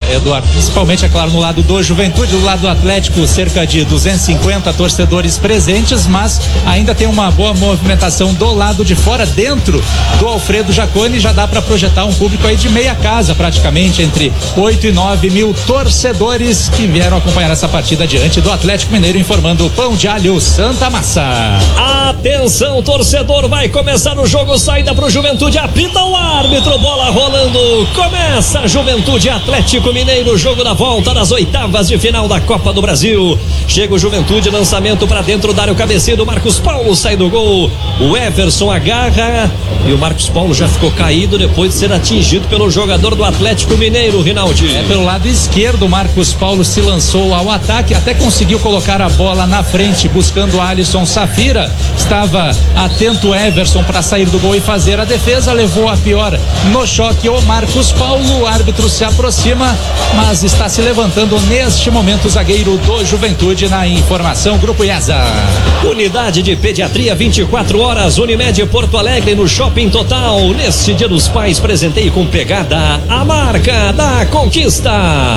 Eduardo, principalmente, é claro, no lado do Juventude, do lado do Atlético, cerca de 250 torcedores presentes, mas ainda tem uma boa movimentação do lado de fora, dentro do Alfredo Jaconi. Já dá para projetar um público aí de meia casa, praticamente, entre 8 e 9 mil torcedores que vieram acompanhar essa partida diante do Atlético Mineiro, informando o Pão de Alho Santa Massa. Atenção, torcedor, vai começar o jogo, saída pro Juventude, apita o árbitro, bola rolando, começa Juventude Atlético Mineiro, jogo da volta das oitavas de final da Copa do Brasil. Chega o Juventude, lançamento pra dentro da área, o cabeceio do Marcos Paulo, sai do gol, o Everson agarra e o Marcos Paulo já ficou caído depois de ser atingido pelo jogador do Atlético Mineiro, Rinaldi. Pelo lado esquerdo, o Marcos Paulo se lançou ao ataque, até conseguiu colocar a bola na frente, buscando o Alisson Safira. Estava atento o Everson para sair do gol e fazer a defesa, levou a pior no choque o Marcos Paulo. O árbitro se aproxima, mas está se levantando neste momento o zagueiro do Juventude. Na informação, Grupo IESA. Unidade de Pediatria 24 horas, Unimed Porto Alegre, no Shopping Total. Neste Dia dos Pais, presenteie com pegada a marca da conquista.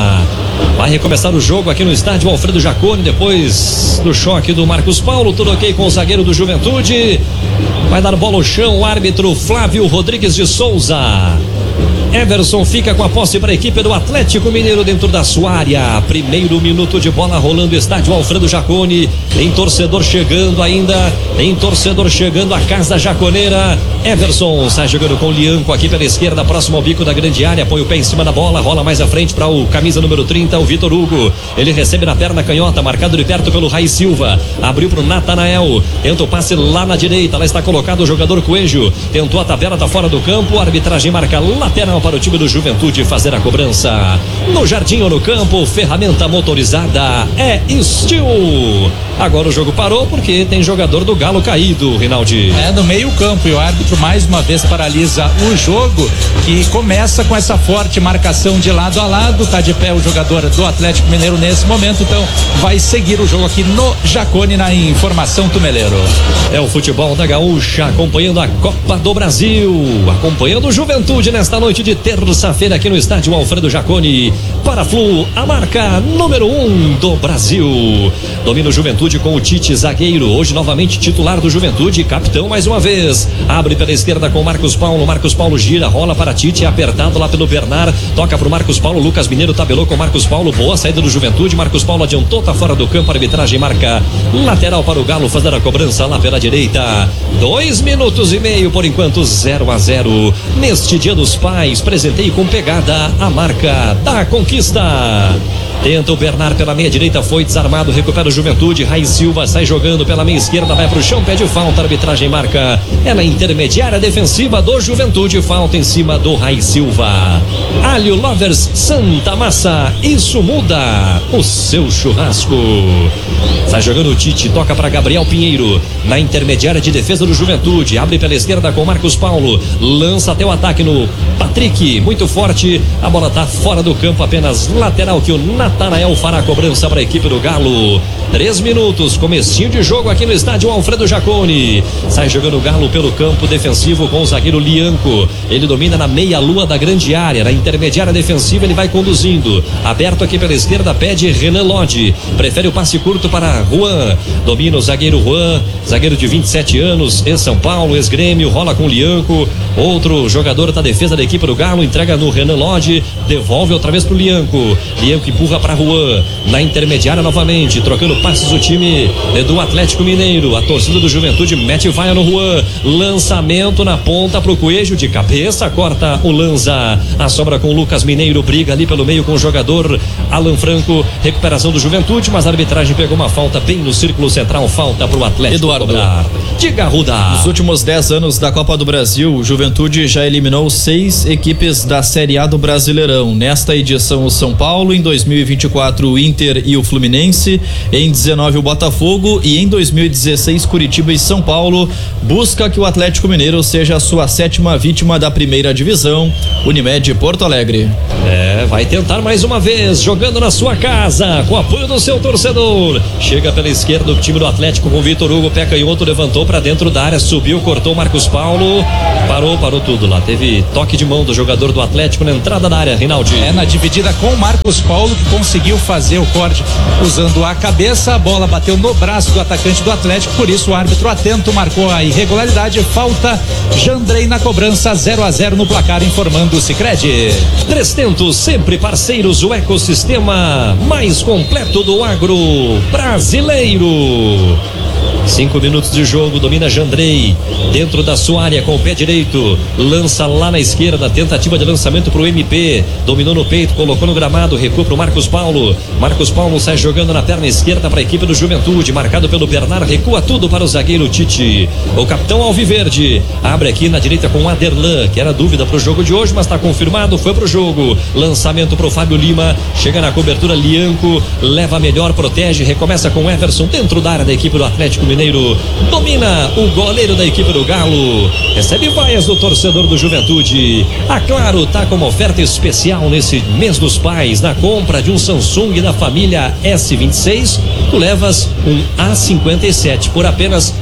Vai recomeçar o jogo aqui no estádio Alfredo Jaconi, depois do choque do Marcos Paulo. Tudo ok com o zagueiro do Juventude. Vai dar bola ao chão o árbitro Flávio Rodrigues de Souza. Everson fica com a posse para a equipe do Atlético Mineiro dentro da sua área. Primeiro minuto de bola rolando, estádio Alfredo Jaconi. Tem torcedor chegando ainda. Tem torcedor chegando à casa jaconeira. Everson sai jogando com o Lianco aqui pela esquerda, próximo ao bico da grande área. Põe o pé em cima da bola, rola mais à frente para o camisa número 30, o Vitor Hugo. Ele recebe na perna canhota, marcado de perto pelo Rai Silva. Abriu para o Natanael. Tenta o passe lá na direita. Lá está colocado o jogador Coelho. Tentou a tabela, tá fora do campo. A arbitragem marca lateral para o time do Juventude fazer a cobrança. No jardim ou no campo, ferramenta motorizada é Steel. Agora o jogo parou porque tem jogador do Galo caído, Rinaldi. No meio campo, e o árbitro mais uma vez paralisa o jogo, que começa com essa forte marcação de lado a lado. Tá de pé o jogador do Atlético Mineiro nesse momento, então vai seguir o jogo aqui no Jaconi. Na informação, Tumeleiro. É o futebol da Gaúcha, acompanhando a Copa do Brasil, acompanhando o Juventude nesta noite de terça-feira aqui no estádio Alfredo Jaconi. Para Flu, a marca número 1 do Brasil. Domina o Juventude com o Tite, zagueiro, hoje novamente titular do Juventude, capitão mais uma vez. Abre pela esquerda com o Marcos Paulo. Marcos Paulo gira, rola para Tite, apertado lá pelo Bernard, toca pro Marcos Paulo. Lucas Mineiro tabelou com o Marcos Paulo, boa saída do Juventude. Marcos Paulo adiantou, tá fora do campo, a arbitragem marca lateral para o Galo fazer a cobrança lá pela direita. 2 minutos e meio por enquanto, 0-0 neste Dia dos Pais. Presentei com pegada a marca da conquista. Tenta o Bernard pela meia direita, foi desarmado, recupera o Juventude. Rai Silva sai jogando pela meia esquerda, vai pro chão, pede falta, a arbitragem marca ela intermediária defensiva do Juventude, falta em cima do Rai Silva. Alho Lovers Santa Massa, isso muda o seu churrasco. Sai jogando o Tite, toca para Gabriel Pinheiro, na intermediária de defesa do Juventude, abre pela esquerda com Marcos Paulo, lança até o ataque no Patrick, muito forte, a bola tá fora do campo, apenas lateral que o Natanael fará a cobrança para a equipe do Galo. 3 minutos, comecinho de jogo aqui no estádio Alfredo Jaconi. Sai jogando o Galo pelo campo defensivo com o zagueiro Lianco. Ele domina na meia-lua da grande área, na intermediária defensiva ele vai conduzindo. Aberto aqui pela esquerda, pede Renan Lodge. Prefere o passe curto para Juan. Domina o zagueiro Juan, zagueiro de 27 anos, ex-São Paulo, ex-Grêmio, rola com o Lianco. Outro jogador da defesa da equipe do Galo, entrega no Renan Lodge, devolve outra vez pro Lianco. Lianco empurra para Juan, na intermediária novamente, trocando passes o time do Atlético Mineiro. A torcida do Juventude mete vaia no Juan, lançamento na ponta pro Coelho, de cabeça, corta o Lanza, a sobra com o Lucas Mineiro, briga ali pelo meio com o jogador Alan Franco, recuperação do Juventude, mas a arbitragem pegou uma falta bem no círculo central, falta pro Atlético. Eduardo, cobrar. Diga, Ruda. Nos últimos 10 anos da Copa do Brasil, o Juventude já eliminou 6 equipes da Série A do Brasileirão. Nesta edição, o São Paulo, em 2020 2024 o Inter e o Fluminense, em 19 o Botafogo e em 2016 Curitiba e São Paulo. Busca que o Atlético Mineiro seja a sua 7ª vítima da primeira divisão. Unimed Porto Alegre. Vai tentar mais uma vez, jogando na sua casa, com o apoio do seu torcedor. Chega pela esquerda o time do Atlético com o Vitor Hugo, pé canhoto, levantou para dentro da área, subiu, cortou Marcos Paulo, parou tudo lá. Teve toque de mão do jogador do Atlético na entrada da área, Rinaldi. Na dividida com o Marcos Paulo, que conseguiu fazer o corte usando a cabeça, a bola bateu no braço do atacante do Atlético, por isso o árbitro atento marcou a irregularidade, falta Jandrei na cobrança, 0-0 no placar, informando o Sicredi. 300, sempre parceiros, o ecossistema mais completo do agro brasileiro. 5 minutos de jogo, domina Jandrei dentro da sua área com o pé direito, lança lá na esquerda, tentativa de lançamento pro MP, dominou no peito, colocou no gramado, recua pro Marcos Paulo sai jogando na perna esquerda para a equipe do Juventude, marcado pelo Bernard, recua tudo para o zagueiro Tite. O capitão alviverde abre aqui na direita com o Aderlan, que era dúvida pro jogo de hoje, mas está confirmado, foi pro jogo, lançamento pro Fábio Lima, chega na cobertura Lianco, leva melhor, protege, recomeça com Everson dentro da área da equipe do Atlético Mineiro, domina o goleiro da equipe do Galo, recebe vaias do torcedor do Juventude. A Claro tá com uma oferta especial nesse mês dos pais, na compra de um Samsung da família S26, tu levas um A57 por apenas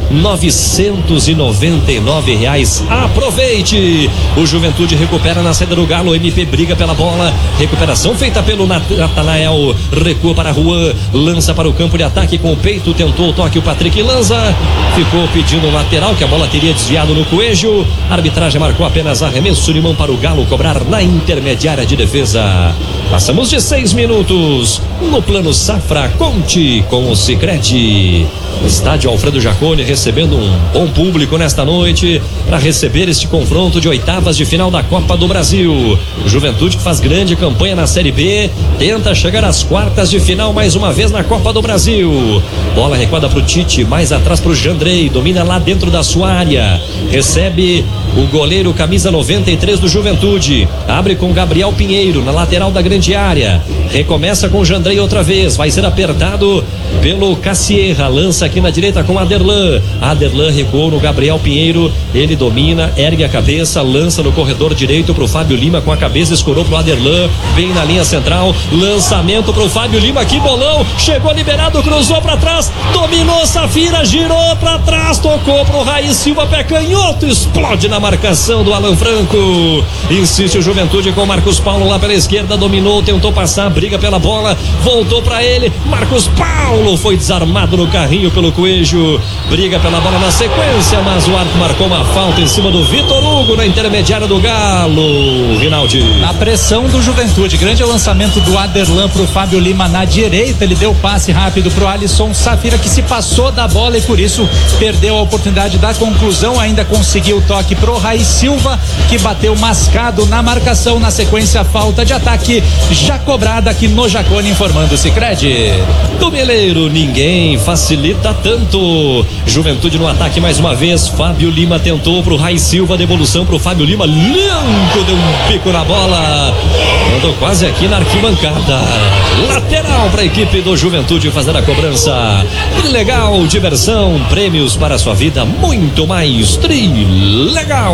R$999. Aproveite! O Juventude recupera na saída do Galo, o MP briga pela bola, recuperação feita pelo Natanael, recua para Juan, lança para o campo de ataque com o peito, tentou o toque, o Patrick Lanza, ficou pedindo o lateral, que a bola teria desviado no Coelho. A arbitragem marcou apenas arremesso de mão para o Galo cobrar na intermediária de defesa. Passamos de 6 minutos no Plano Safra, conte com o Sicredi. Estádio Alfredo Jaconi recebendo um bom público nesta noite para receber este confronto de oitavas de final da Copa do Brasil. Juventude que faz grande campanha na Série B, tenta chegar às quartas de final mais uma vez na Copa do Brasil. Bola recuada pro Tite, mais atrás pro Jandrei, domina lá dentro da sua área, recebe o goleiro camisa 93 do Juventude, abre com Gabriel Pinheiro na lateral da grande área, recomeça com Jandrei outra vez, vai ser apertado pelo Cassierra, lança aqui na direita com Aderlan recuou no Gabriel Pinheiro, ele domina, ergue a cabeça, lança no corredor direito pro Fábio Lima, com a cabeça escorou pro Aderlan, vem na linha central, lançamento pro Fábio Lima, que bolão, chegou liberado, cruzou pra trás, dominou Safira, girou pra trás, tocou pro Raí Silva, pé canhoto, explode na marcação do Alan Franco, insiste o Juventude com Marcos Paulo lá pela esquerda, dominou, tentou passar, briga pela bola, voltou pra ele, Marcos Paulo foi desarmado no carrinho pelo Coelho, briga pela bola na sequência, mas o árbitro marcou uma falta em cima do Vitor Hugo na intermediária do Galo. Rinaldi. Na pressão do Juventude, grande lançamento do Aderlan pro Fábio Lima na direita, ele deu passe rápido pro Alisson Safira, que se passou da bola e por isso perdeu a oportunidade da conclusão, ainda conseguiu o toque pro Raí Silva, que bateu mascado na marcação, na sequência falta de ataque já cobrada aqui no Jaconi, informando o Sicredi. Do Meleiro, ninguém facilita tanto. Juventude no ataque mais uma vez, Fábio Lima tentou pro Raí Silva, devolução pro Fábio Lima, Lianco deu um pico na bola, mandou quase aqui na arquibancada, lateral para a equipe do Juventude fazer a cobrança. Legal, diversão, prêmios para a sua vida, muito mais legal.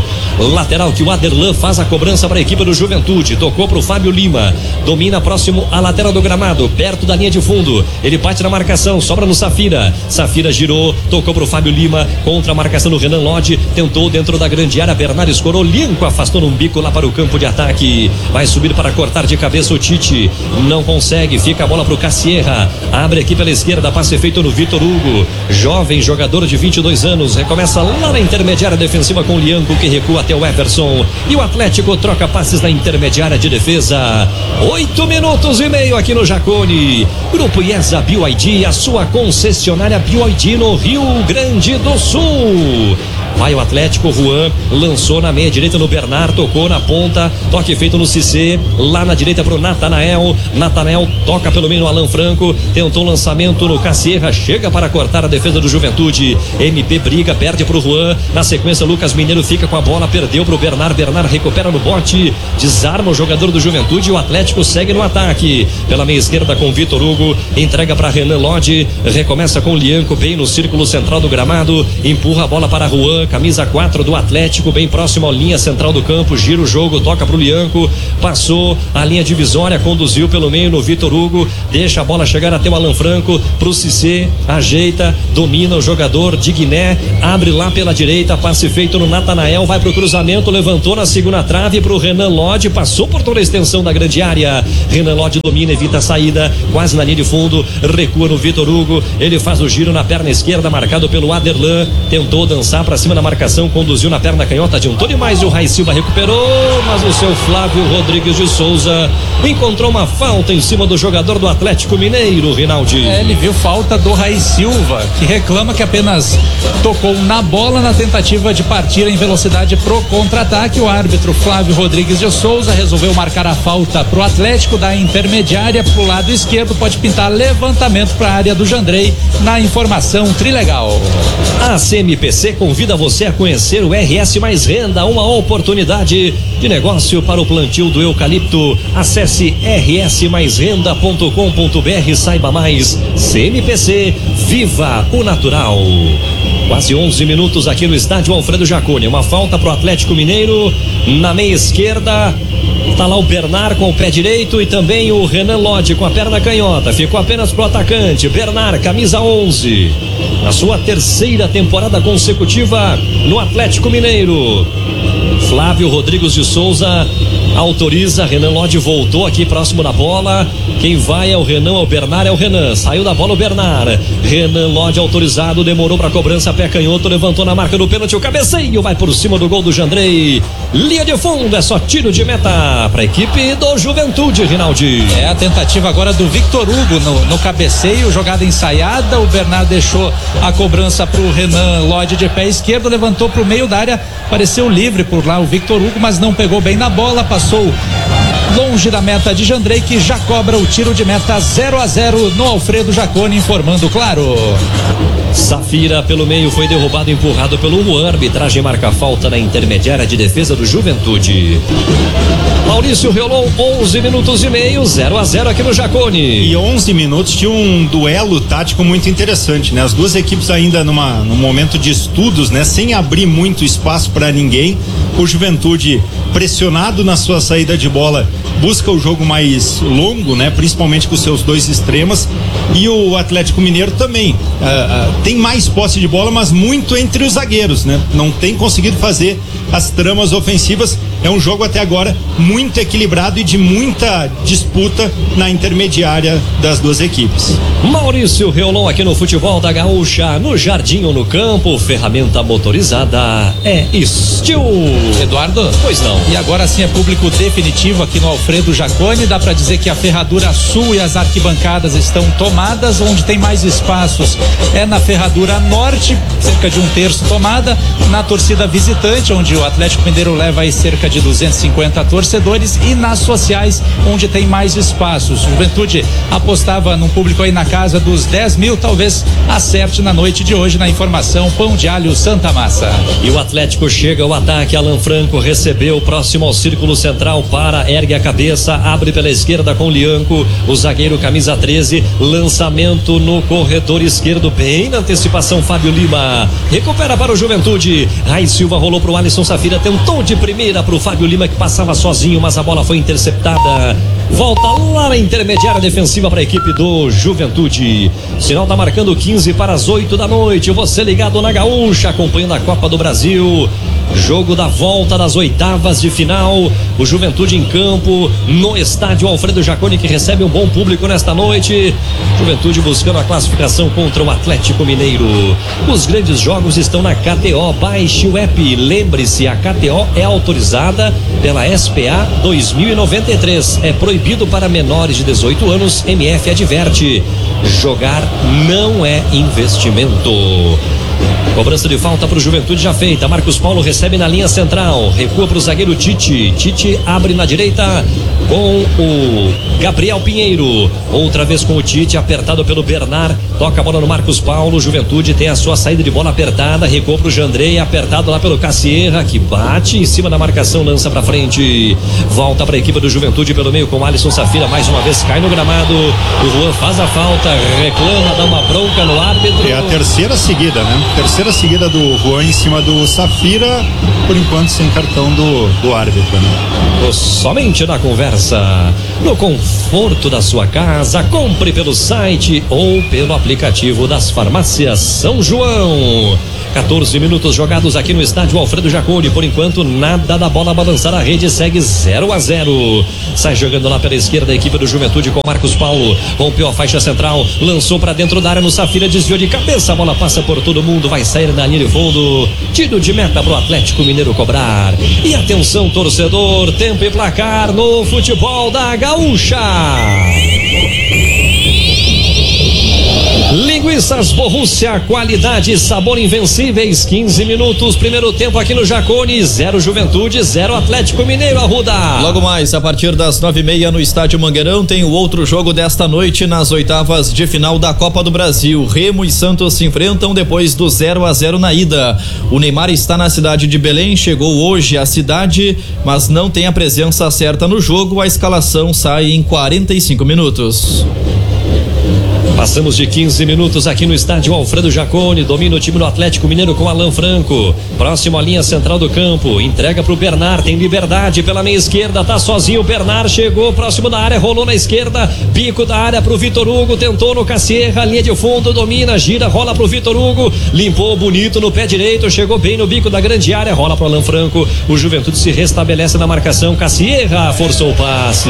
Lateral que o Aderlan faz a cobrança para a equipe do Juventude, tocou pro Fábio Lima, domina próximo à lateral do gramado, perto da linha de fundo, ele bate na marcação, sobra no Safira, girou, tocou pro Fábio Lima, contra a marcação do Renan Lodge, tentou dentro da grande área, Bernardo escorou, Lianco afastou num bico lá para o campo de ataque, vai subir para cortar de cabeça o Tite, não consegue, fica a bola pro Cassierra, abre aqui pela esquerda, passe feito no Vitor Hugo, jovem jogador de 22 anos, recomeça lá na intermediária defensiva com o Lianco, que recua até o Everson, e o Atlético troca passes na intermediária de defesa. 8 minutos e meio aqui no Jaconi. Grupo IESA BYD, a sua concessionária BYD no Rio Grande do Sul. Vai o Atlético, Juan lançou na meia direita no Bernard, tocou na ponta, toque feito no Cissé, lá na direita pro Natanael toca pelo meio no Alan Franco, tentou lançamento no Cassierra, chega para cortar a defesa do Juventude. MP briga, perde pro Juan, na sequência Lucas Mineiro fica com a bola, perdeu pro Bernard recupera no bote, desarma o jogador do Juventude e o Atlético segue no ataque, pela meia esquerda com Vitor Hugo, entrega para Renan Lodge, recomeça com o Lianco bem no círculo central do gramado, empurra a bola para Juan, camisa 4 do Atlético, bem próximo à linha central do campo, gira o jogo, toca pro Lianco, passou a linha divisória, conduziu pelo meio no Vitor Hugo, deixa a bola chegar até o Alan Franco, pro Cissé, ajeita, domina o jogador Digné, abre lá pela direita, passe feito no Natanael, vai pro cruzamento, levantou na segunda trave pro Renan Lodge, passou por toda a extensão da grande área, Renan Lodge domina, evita a saída, quase na linha de fundo, recua no Vitor Hugo, ele faz o giro na perna esquerda, marcado pelo Aderlan, tentou dançar pra cima da marcação, conduziu na perna canhota, adiantou demais e o Rai Silva recuperou, mas o seu Flávio Rodrigues de Souza encontrou uma falta em cima do jogador do Atlético Mineiro, Rinaldi. Ele viu falta do Rai Silva, que reclama que apenas tocou na bola na tentativa de partir em velocidade pro contra-ataque. O árbitro Flávio Rodrigues de Souza resolveu marcar a falta pro Atlético da intermediária pro lado esquerdo, pode pintar levantamento para a área do Jandrei na informação Trilegal. A CMPC convida você a conhecer o RS Mais Renda, uma oportunidade de negócio para o plantio do eucalipto. Acesse rsmaisrenda.com.br, saiba mais. CMPC, viva o natural. Quase 11 minutos aqui no estádio Alfredo Jaconi. Uma falta pro Atlético Mineiro na meia esquerda. Tá lá o Bernard com o pé direito e também o Renan Lodge com a perna canhota. Ficou apenas pro atacante. Bernard, camisa 11. Na sua terceira temporada consecutiva no Atlético Mineiro. Flávio Rodrigues de Souza autoriza, Renan Lodge voltou aqui próximo da bola, quem vai é o Renan, é o Bernard, é o Renan, saiu da bola o Bernard, Renan Lodge autorizado, demorou pra cobrança, pé canhoto, levantou na marca do pênalti, o cabeceio vai por cima do gol do Jandrei, linha de fundo, é só tiro de meta pra equipe do Juventude, Rinaldi. É a tentativa agora do Vitor Hugo no cabeceio, jogada ensaiada, o Bernard deixou a cobrança pro Renan Lodge de pé esquerdo, levantou pro meio da área, pareceu livre por lá o Vitor Hugo, mas não pegou bem na bola, passou longe da meta de Jandrei, que já cobra o tiro de meta 0-0 no Alfredo Jaconi, informando claro. Safira pelo meio foi derrubado, empurrado pelo Juan, arbitragem marca falta na intermediária de defesa do Juventude. Maurício Riolon, 11 minutos e meio, 0-0 aqui no Jaconi. E 11 minutos de um duelo tático muito interessante, né? As duas equipes ainda num momento de estudos, né? Sem abrir muito espaço para ninguém. O Juventude pressionado na sua saída de bola busca o jogo mais longo, né? Principalmente com seus dois extremos, e o Atlético Mineiro também tem mais posse de bola, mas muito entre os zagueiros, né? Não tem conseguido fazer as tramas ofensivas. É um jogo até agora muito equilibrado e de muita disputa na intermediária das duas equipes. Maurício Riolon aqui no Futebol da Gaúcha, no jardim ou no campo, ferramenta motorizada é Steel. Eduardo? Pois não. E agora sim é público definitivo aqui no Alfredo Jaconi, dá pra dizer que a ferradura sul e as arquibancadas estão tomadas, onde tem mais espaços é na ferradura norte, cerca de 1/3 tomada, na torcida visitante, onde o Atlético Mineiro leva aí cerca de 250 torcedores, e nas sociais, onde tem mais espaços. Juventude apostava num público aí na casa dos 10 mil, talvez acerte na noite de hoje, na informação Pão de Alho Santa Massa. E o Atlético chega ao ataque, Alan Franco recebeu, próximo ao círculo central, ergue a cabeça, abre pela esquerda com o Lianco, o zagueiro camisa 13, lançamento no corredor esquerdo, bem na antecipação, Fábio Lima, recupera para o Juventude, Rai Silva rolou pro Alisson Safira, tentou de primeira pro Fábio Lima, que passava sozinho, mas a bola foi interceptada, volta lá na intermediária defensiva para a equipe do Juventude. O sinal tá marcando 15 para as 8 da noite, você ligado na Gaúcha, acompanhando a Copa do Brasil, jogo da volta das oitavas de final, o Juventude em campo no estádio Alfredo Jaconi, que recebe um bom público nesta noite. Juventude buscando a classificação contra o Atlético Mineiro. Os grandes jogos estão na KTO, baixe o app, lembre-se, a KTO é autorizada pela SPA 2093, é proibido para menores de 18 anos, MF adverte, jogar não é investimento. Cobrança de falta pro Juventude já feita. Marcos Paulo recebe na linha central. Recua pro zagueiro Tite. Tite abre na direita com o Gabriel Pinheiro. Outra vez com o Tite, apertado pelo Bernard. Toca a bola no Marcos Paulo. Juventude tem a sua saída de bola apertada. Recua pro Jandrei, apertado lá pelo Cassierra, que bate em cima da marcação, lança pra frente. Volta pra equipe do Juventude pelo meio com Alisson Safira. Mais uma vez cai no gramado. O Juan faz a falta, reclama, dá uma bronca no árbitro. É a terceira seguida, né? Terceira seguida do Juan em cima do Safira, por enquanto sem cartão do árbitro, né? Somente na conversa, no conforto da sua casa. Compre pelo site ou pelo aplicativo das farmácias São João. 14 minutos jogados aqui no estádio Alfredo Jaconi. Por enquanto, nada da bola balançar a rede, segue 0-0. Sai jogando lá pela esquerda a equipe do Juventude com Marcos Paulo. Rompeu a faixa central, lançou pra dentro da área no Safira, desviou de cabeça, a bola passa por todo mundo, vai sair na linha de fundo. Tiro de meta pro Atlético Mineiro cobrar. E atenção, torcedor, tempo e placar no futebol da Gaúcha. Linguiças Borrússia, qualidade e sabor invencíveis. 15 minutos, primeiro tempo aqui no Jaconi. 0 Juventude, 0 Atlético Mineiro, Arruda. Logo mais, a partir das 9h30 no estádio Mangueirão, tem o outro jogo desta noite nas oitavas de final da Copa do Brasil. Remo e Santos se enfrentam depois do 0-0 na ida. O Neymar está na cidade de Belém, chegou hoje à cidade, mas não tem a presença certa no jogo. A escalação sai em 45 minutos. Passamos de 15 minutos aqui no estádio Alfredo Jaconi. Domina o time do Atlético Mineiro com Alan Franco. Próximo à linha central do campo. Entrega pro Bernard. Tem liberdade pela meia esquerda. Tá sozinho o Bernard. Chegou próximo da área. Rolou na esquerda. Bico da área pro Vitor Hugo. Tentou no Cassierra. Linha de fundo. Domina. Gira. Rola pro Vitor Hugo. Limpou bonito no pé direito. Chegou bem no bico da grande área. Rola pro Alan Franco. O Juventude se restabelece na marcação. Cassierra forçou o passe.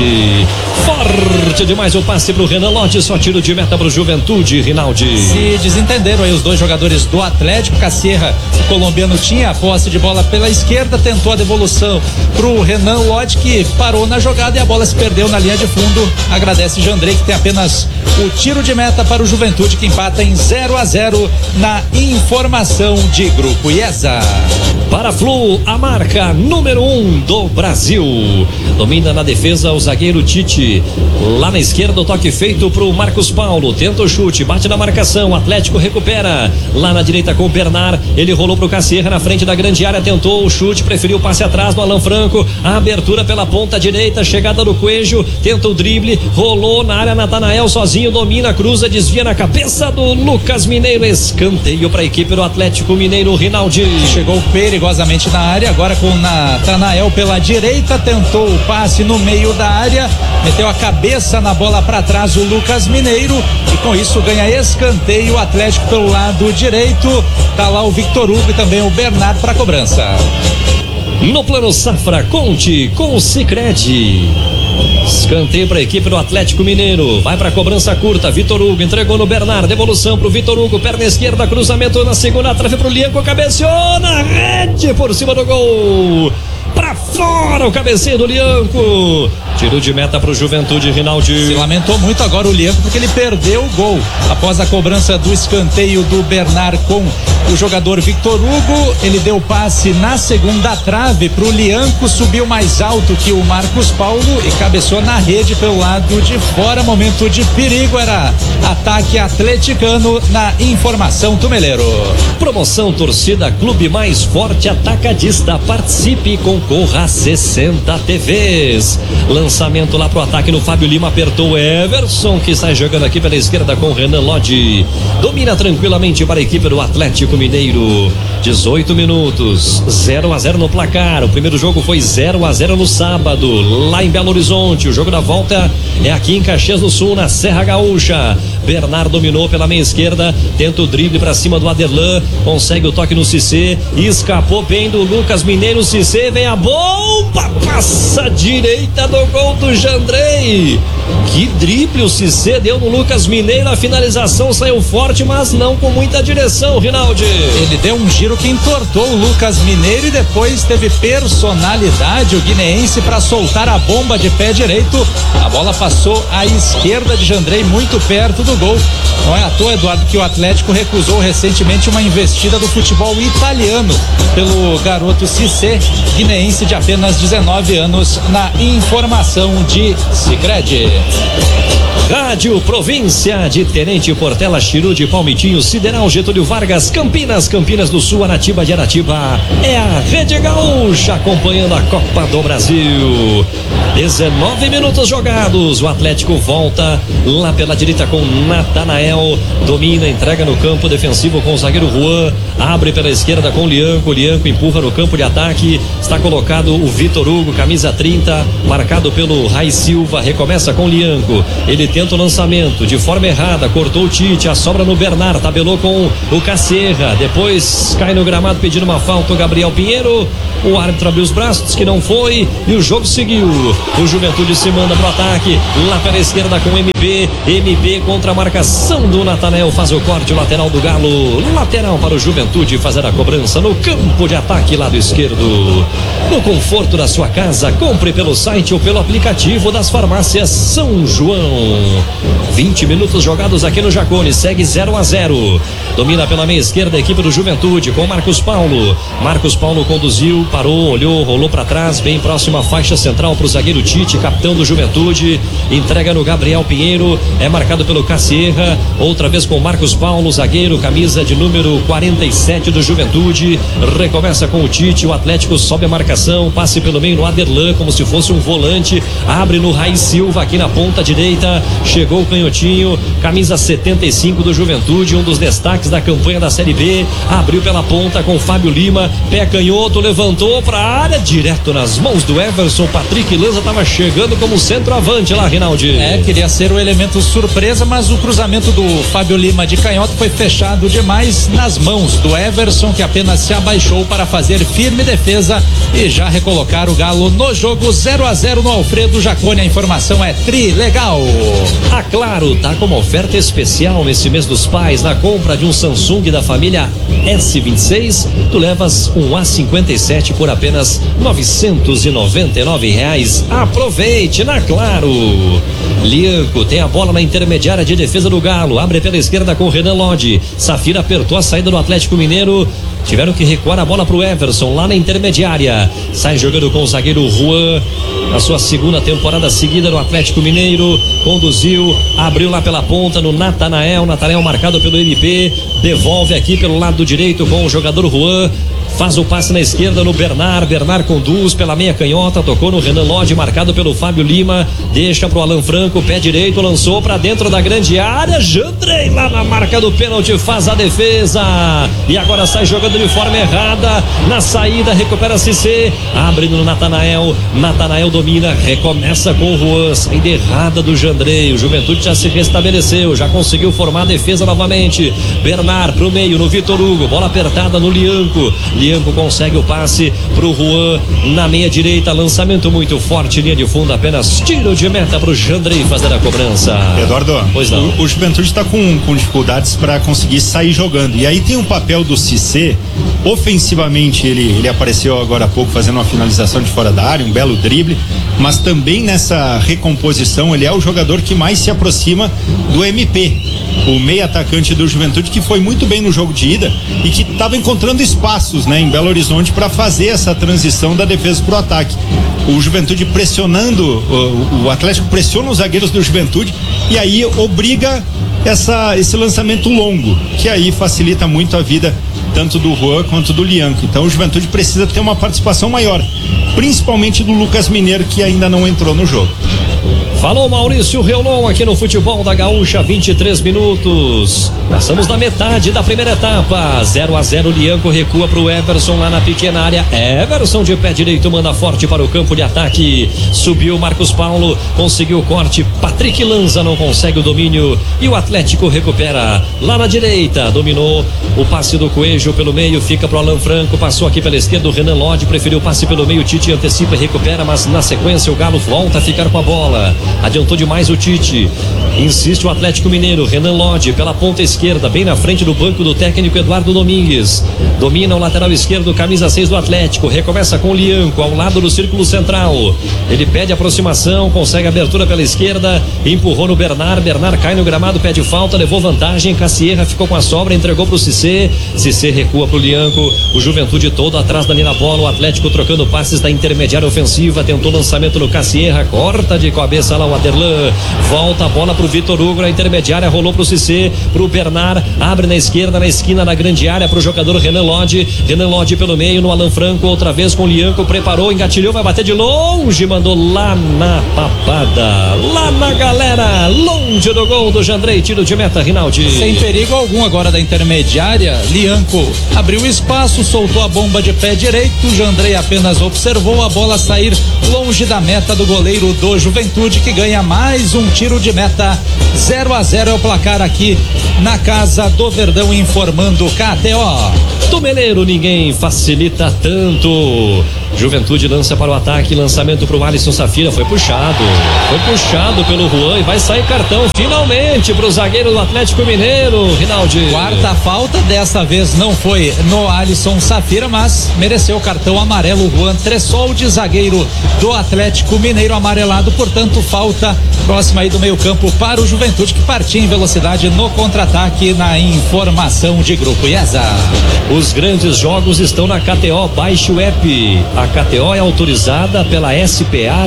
Forte demais o passe pro Renan Lodge. Só tiro de meta pro Juventude, Rinaldi. Se desentenderam aí os dois jogadores do Atlético. Cassierra, o colombiano, tinha a posse de bola pela esquerda, tentou a devolução pro Renan Lodge, que parou na jogada e a bola se perdeu na linha de fundo. Agradece Jandrei, que tem apenas o tiro de meta para o Juventude, que empata em 0-0 na informação de Grupo IESA. Para Flu, a marca número 1 do Brasil. Domina na defesa o zagueiro Tite. Lá na esquerda o toque feito pro Marcos Paulo. Tenta o chute, bate na marcação. O Atlético recupera. Lá na direita com o Bernard. Ele rolou pro Cassierra na frente da grande área. Tentou o chute, preferiu o passe atrás no Alan Franco. A abertura pela ponta direita. Chegada do Coelho. Tenta o drible. Rolou na área. Natanael sozinho. Domina, cruza, desvia na cabeça do Lucas Mineiro. Escanteio para a equipe do Atlético Mineiro, Rinaldi. Chegou perigosamente na área. Agora com o Natanael pela direita. Tentou o passe no meio da área. Meteu a cabeça na bola para trás o Lucas Mineiro. E com isso ganha escanteio o Atlético pelo lado direito. Tá lá o Vitor Hugo e também o Bernard para cobrança. No plano Safra, conte com o Sicredi. Escanteio para a equipe do Atlético Mineiro. Vai para a cobrança curta. Vitor Hugo entregou no Bernard. Devolução pro Vitor Hugo. Perna esquerda, cruzamento na segunda trave pro Lianco. Cabeceou na rede por cima do gol. Pra fora o cabeceio do Lianco. Tiro de meta pro Juventude, Rinaldi. Se lamentou muito agora o Lianco, porque ele perdeu o gol após a cobrança do escanteio do Bernard com o jogador Vitor Hugo. Ele deu passe na segunda trave pro Lianco, subiu mais alto que o Marcos Paulo e cabeçou na rede pelo lado de fora. Momento de perigo, era ataque atleticano na informação Tumeleiro. Promoção torcida Clube Mais Forte Atacadista. Participe e concorra a 60 TVs. Lançamento lá pro ataque no Fábio Lima, apertou o Everson, que sai jogando aqui pela esquerda com o Renan Lodge. Domina tranquilamente para a equipe do Atlético Mineiro. 18 minutos, 0-0 no placar. O primeiro jogo foi 0-0 no sábado, lá em Belo Horizonte. O jogo da volta é aqui em Caxias do Sul, na Serra Gaúcha. Bernard dominou pela meia esquerda, tenta o drible para cima do Aderlan, consegue o toque no Cissé, escapou bem do Lucas Mineiro. Cissé, vem a bomba, passa direita do gol do Jandrei. Que drible o Cissé deu no Lucas Mineiro. A finalização saiu forte, mas não com muita direção, Rinaldi. Ele deu um giro que entortou o Lucas Mineiro e depois teve personalidade o guineense para soltar a bomba de pé direito. A bola passou à esquerda de Jandrei, muito perto do do gol. Não é à toa, Eduardo, que o Atlético recusou recentemente uma investida do futebol italiano pelo garoto Cissé, guineense de apenas 19 anos, na informação de Sicredi. Rádio Província de Tenente Portela, Chiru de Palmitinho, Sideral Getúlio Vargas, Campinas do Sul, Aratiba de Aratiba. É a Rede Gaúcha acompanhando a Copa do Brasil. 19 minutos jogados. O Atlético volta lá pela direita com Natanael. Domina, entrega no campo defensivo com o zagueiro Juan. Abre pela esquerda com o Lianco. Lianco empurra no campo de ataque. Está colocado o Vitor Hugo, camisa 30, marcado pelo Rai Silva. Recomeça com o Lianco. Ele tenta o lançamento de forma errada, cortou o Tite, a sobra no Bernard, tabelou com o Casserra, depois cai no gramado pedindo uma falta o Gabriel Pinheiro, o árbitro abriu os braços que não foi e o jogo seguiu. O Juventude se manda pro ataque, lá pela esquerda com o MB contra a marcação do Natanael, faz o corte, o lateral do Galo, lateral para o Juventude fazer a cobrança no campo de ataque, lado esquerdo. No conforto da sua casa, compre pelo site ou pelo aplicativo das farmácias São João. 20 minutos jogados aqui no Jacone, segue 0-0. Domina pela meia esquerda a equipe do Juventude com Marcos Paulo. Marcos Paulo conduziu, parou, olhou, rolou para trás, bem próximo à faixa central para o zagueiro Tite, capitão do Juventude. Entrega no Gabriel Pinheiro, é marcado pelo Casserra. Outra vez com Marcos Paulo, zagueiro, camisa de número 47 do Juventude. Recomeça com o Tite, o Atlético sobe a marcação, passe pelo meio no Aderlan, como se fosse um volante. Abre no Rai Silva aqui na ponta direita. Chegou o canhotinho, camisa 75 do Juventude, um dos destaques da campanha da Série B. Abriu pela ponta com Fábio Lima, pé canhoto, levantou pra área, direto nas mãos do Everson. Patrick Lanza estava chegando como centroavante lá, Rinaldi. Queria ser o elemento surpresa, mas o cruzamento do Fábio Lima de canhoto foi fechado demais nas mãos do Everson, que apenas se abaixou para fazer firme defesa e já recolocar o Galo no jogo. 0-0 no Alfredo Jacone. A informação é trilegal. A Claro tá com uma oferta especial nesse mês dos pais. Na compra de um Samsung da família S26, tu levas um A57 por apenas R$999. Aproveite na Claro. Lianco tem a bola na intermediária de defesa do Galo, abre pela esquerda com o Renan Lodi. Safira apertou a saída do Atlético Mineiro, tiveram que recuar a bola pro Everson lá na intermediária. Sai jogando com o zagueiro Juan, na sua segunda temporada seguida no Atlético Mineiro. Conduziu, abriu lá pela ponta no Natanael marcado pelo MP, devolve aqui pelo lado direito com o jogador Juan. Faz o passe na esquerda no Bernard conduz pela meia canhota, tocou no Renan Lodi, marcado pelo Fábio Lima, deixa pro Alan Franco, pé direito, lançou pra dentro da grande área, Jandrei lá na marca do pênalti, faz a defesa, e agora sai jogando de forma errada, na saída recupera Cissé, abre no Natanael domina, recomeça com o Juan, saída errada do Jandrei, o Juventude já se restabeleceu, já conseguiu formar a defesa novamente, Bernard pro meio, no Vitor Hugo, bola apertada no Lianco consegue o passe pro Juan na meia direita, lançamento muito forte, linha de fundo, apenas tiro de meta pro Jandrei fazer a cobrança. Eduardo, pois não. O Juventude está com dificuldades para conseguir sair jogando, e aí tem um papel do Cissé. Ofensivamente ele apareceu agora há pouco fazendo uma finalização de fora da área, um belo drible, mas também nessa recomposição ele é o jogador que mais se aproxima do MP, o meio atacante do Juventude, que foi muito bem no jogo de ida e que estava encontrando espaços, né, em Belo Horizonte para fazer essa transição da defesa para o ataque. O Juventude pressionando, o Atlético pressiona os zagueiros do Juventude e aí obriga esse lançamento longo, que aí facilita muito a vida tanto do Juan quanto do Lianco. Então o Juventude precisa ter uma participação maior, principalmente do Lucas Mineiro, que ainda não entrou no jogo. Falou Maurício Reolon aqui no Futebol da Gaúcha, 23 minutos. Passamos da metade da primeira etapa. 0-0, Lianco recua pro Everson lá na pequena área. Everson de pé direito manda forte para o campo de ataque. Subiu Marcos Paulo, conseguiu o corte. Patrick Lanza não consegue o domínio e o Atlético recupera lá na direita. Dominou o passe do Coelho pelo meio, fica pro Alan Franco, passou aqui pela esquerda o Renan Lodi, preferiu o passe pelo meio, Tite antecipa e recupera, mas na sequência o Galo volta a ficar com a bola. Adiantou demais o Tite. Insiste o Atlético Mineiro. Renan Lodge pela ponta esquerda, bem na frente do banco do técnico Eduardo Domingues. Domina o lateral esquerdo, camisa 6 do Atlético. Recomeça com o Lianco ao lado do círculo central. Ele pede aproximação, consegue abertura pela esquerda, empurrou no Bernard. Bernard cai no gramado, pede falta, levou vantagem. Cassierra ficou com a sobra, entregou pro Cissé. Cissé recua pro Lianco. O Juventude todo atrás dali na bola. O Atlético trocando passes da intermediária ofensiva. Tentou lançamento no Cassierra, corta de cabeça lá o Aderlan. Volta a bola pro Vitor Hugo na intermediária, rolou pro Cissé, pro Bernard, abre na esquerda, na esquina da grande área pro jogador Renan Lodge. Renan Lodge pelo meio no Alan Franco, outra vez com o Lianco, preparou, engatilhou, vai bater de longe, mandou lá na papada, lá na galera, longe do gol do Jandrei, tiro de meta, Rinaldi. Sem perigo algum agora da intermediária. Lianco abriu espaço, soltou a bomba de pé direito. Jandrei apenas observou a bola sair longe da meta do goleiro do Juventude, que ganha mais um tiro de meta. 0-0 é o placar aqui na casa do Verdão, informando KTO. Tumeleiro, ninguém facilita tanto. Juventude lança para o ataque, lançamento para o Alisson Safira, foi puxado pelo Juan e vai sair cartão finalmente para o zagueiro do Atlético Mineiro, Rinaldi. Quarta falta, dessa vez não foi no Alisson Safira, mas mereceu o cartão amarelo. Juan Tressoldi, zagueiro do Atlético Mineiro, amarelado, portanto falta próxima aí do meio campo para o Juventude, que partia em velocidade no contra-ataque. Na informação de Grupo IESA. Os grandes jogos estão na KTO, baixe o app. A KTO é autorizada pela SPA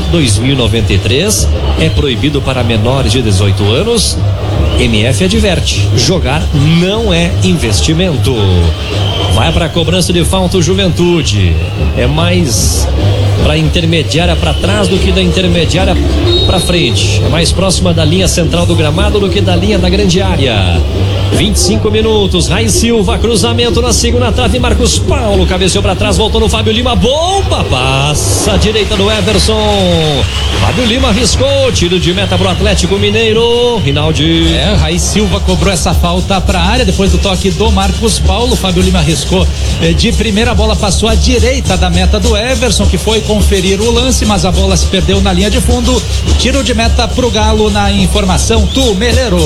2093, é proibido para menores de 18 anos. MF adverte: jogar não é investimento. Vai para a cobrança de falta o Juventude. É mais para intermediária para trás do que da intermediária para frente. É mais próxima da linha central do gramado do que da linha da grande área. 25 minutos, Rai Silva, cruzamento na segunda trave, Marcos Paulo cabeceou para trás, voltou no Fábio Lima, bomba, passa à direita do Everson. Fábio Lima arriscou, tiro de meta pro Atlético Mineiro, Rinaldi. Rai Silva cobrou essa falta para a área, depois do toque do Marcos Paulo. Fábio Lima arriscou de primeira, a bola passou à direita da meta do Everson, que foi conferir o lance, mas a bola se perdeu na linha de fundo. Tiro de meta pro Galo na informação, Tumeleiro.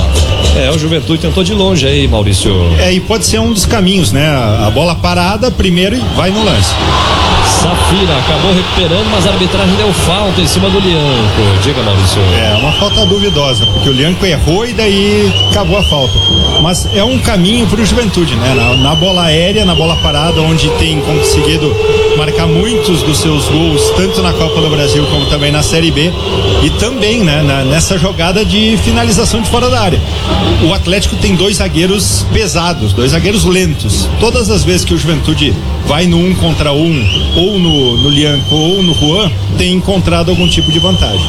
O Juventude tentou de longe aí, Maurício. E pode ser um dos caminhos, né? A bola parada primeiro e vai no lance. Safira acabou recuperando, mas a arbitragem deu falta em cima do Lianco. Diga, Maurício. Uma falta duvidosa, porque o Lianco errou e daí acabou a falta. Mas é um caminho pro Juventude, né? Na bola aérea, na bola parada, onde tem conseguido marcar muitos dos seus gols, tanto na Copa do Brasil como também na Série B, e também, né, nessa jogada de finalização de fora da área. O Atlético tem dois zagueiros pesados, dois zagueiros lentos. Todas as vezes que o Juventude vai no 1 contra 1, ou no Lianco ou no Juan, tem encontrado algum tipo de vantagem.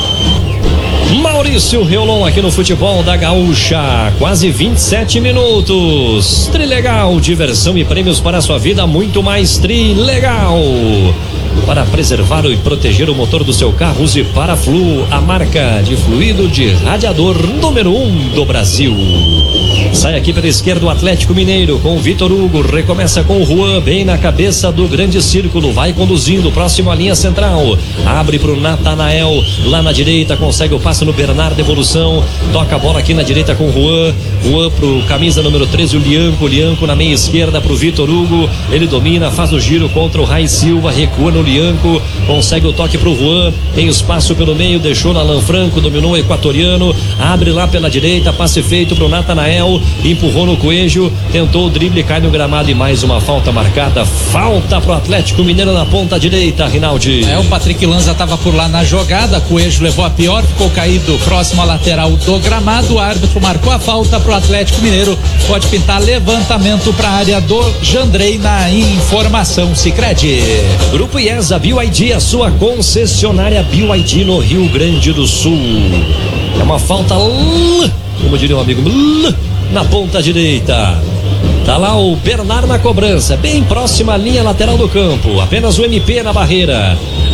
Maurício Reolon aqui no Futebol da Gaúcha, quase 27 minutos. Trilegal, diversão e prêmios para a sua vida, muito mais Trilegal. Para preservar e proteger o motor do seu carro, use Paraflu, a marca de fluido de radiador número 1 do Brasil. Sai aqui pela esquerda o Atlético Mineiro com o Vitor Hugo, recomeça com o Juan, bem na cabeça do grande círculo, vai conduzindo, próximo à linha central, abre pro Natanael, lá na direita, consegue o passe no Bernard, devolução, toca a bola aqui na direita com o Juan pro camisa número 13, o Lianco na meia esquerda pro Vitor Hugo, ele domina, faz o giro contra o Rai Silva, recua no Lianco, consegue o toque pro Juan, tem espaço pelo meio, deixou no Alan Franco, dominou o equatoriano, abre lá pela direita, passe feito pro Natanael, empurrou no Coelho, tentou o drible, cai no gramado e mais uma falta marcada. Falta pro Atlético Mineiro na ponta direita, Rinaldi. O Patrick Lanza estava por lá na jogada, Coelho levou a pior, ficou caído próximo à lateral do gramado. O árbitro marcou a falta pro Atlético Mineiro, pode pintar levantamento pra área do Jandrei na informação Sicredi. Grupo IESA BYD, a sua concessionária BYD no Rio Grande do Sul. É uma falta, como diria um amigo, na ponta direita. Tá lá o Bernard na cobrança, bem próxima à linha lateral do campo. Apenas o MP na barreira.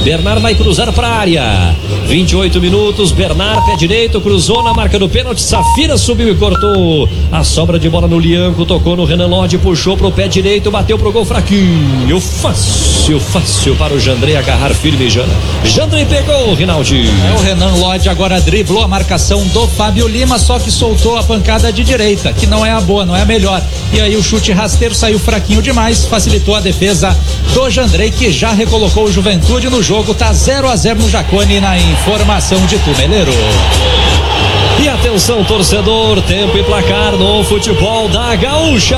Bernard vai cruzar para a área. 28 minutos, Bernard, pé direito, cruzou na marca do pênalti. Safira subiu e cortou. A sobra de bola no Lianco, tocou no Renan Lodge, puxou pro pé direito, bateu pro gol fraquinho. Fácil para o Jandrei agarrar firme. Jandrei pegou, Rinaldi. O Renan Lodge agora driblou a marcação do Fábio Lima, só que soltou a pancada de direita, que não é a boa, não é a melhor. E aí o chute rasteiro saiu fraquinho demais, facilitou a defesa do Jandrei, que já recolocou o Juventude no jogo. Tá 0-0 no Jacone, na informação de Tumeleiro. E atenção, torcedor, tempo e placar no futebol da Gaúcha.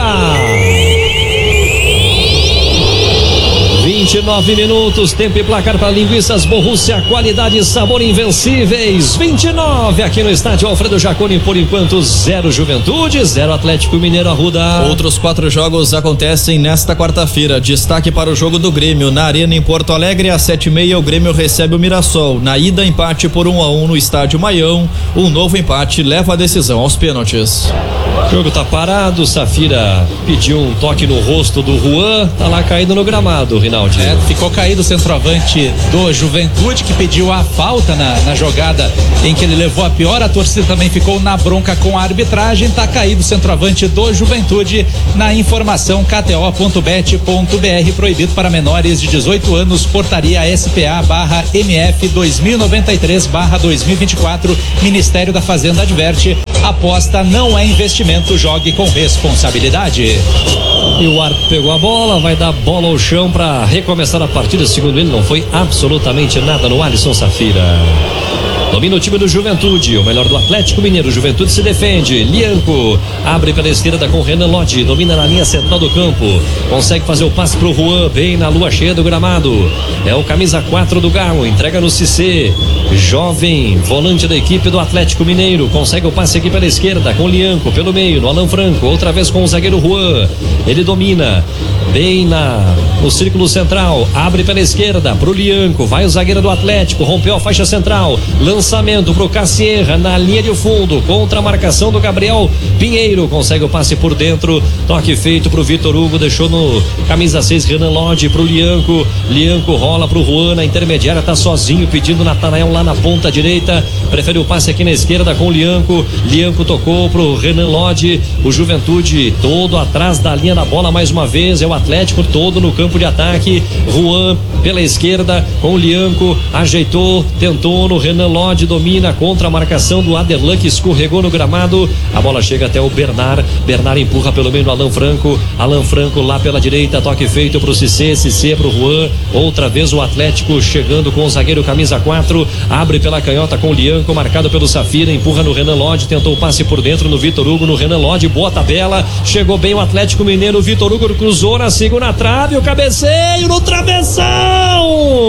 29 minutos, tempo e placar para Linguiças Borrússia, qualidade e sabor invencíveis. 29 aqui no estádio Alfredo Jacone, por enquanto 0 Juventude, 0 Atlético Mineiro Arruda. Outros 4 jogos acontecem nesta quarta-feira. Destaque para o jogo do Grêmio na Arena em Porto Alegre, às 7h30 o Grêmio recebe o Mirassol. Na ida, empate por 1-1 no estádio Maião. Um novo empate leva a decisão aos pênaltis. O jogo tá parado, Safira pediu um toque no rosto do Juan, tá lá caído no gramado, Rinaldi. Ficou caído o centroavante do Juventude, que pediu a falta na jogada em que ele levou a pior. A torcida também ficou na bronca com a arbitragem. Tá caído o centroavante do Juventude. Na informação kto.bet.br, proibido para menores de 18 anos, portaria SPA/MF 2093/2024. Ministério da Fazenda adverte: aposta não é investimento, jogue com responsabilidade. E o árbitro pegou a bola, vai dar bola ao chão para recomeçar a partida. Segundo ele, não foi absolutamente nada no Alisson Safira. Domina o time do Juventude, o melhor do Atlético Mineiro. Juventude se defende. Lianco abre pela esquerda com Renan Lodge, domina na linha central do campo, consegue fazer o passe pro Juan, bem na lua cheia do gramado. É o camisa 4 do Galo, entrega no Cissé, jovem volante da equipe do Atlético Mineiro, consegue o passe aqui pela esquerda com Lianco, pelo meio, no Alan Franco, outra vez com o zagueiro Juan. Ele domina bem no círculo central, abre pela esquerda pro Lianco, vai o zagueiro do Atlético, rompeu a faixa central, lançamento pro Cassierra na linha de fundo, contra a marcação do Gabriel Pinheiro, consegue o passe por dentro, toque feito pro Vitor Hugo, deixou no camisa 6 Renan Lodge pro Lianco rola pro Juan, na intermediária tá sozinho, pedindo Natanael lá na ponta direita, prefere o passe aqui na esquerda com o Lianco tocou pro Renan Lodge, o Juventude todo atrás da linha da bola mais uma vez, é o Atlético todo no campo de ataque. Juan pela esquerda com o Lianco, ajeitou, tentou no Renan Lodge, domina contra a marcação do Aderlan, que escorregou no gramado, a bola chega até o Bernard empurra pelo meio do Alan Franco lá pela direita, toque feito pro Cissé pro Juan, outra vez o Atlético chegando com o zagueiro camisa 4, abre pela canhota com o Lianco, marcado pelo Safira, empurra no Renan Lodge, tentou o passe por dentro no Vitor Hugo, no Renan Lodge, boa tabela, chegou bem o Atlético Mineiro, o Vitor Hugo cruzou na segunda trave, o cabeceio no travessão!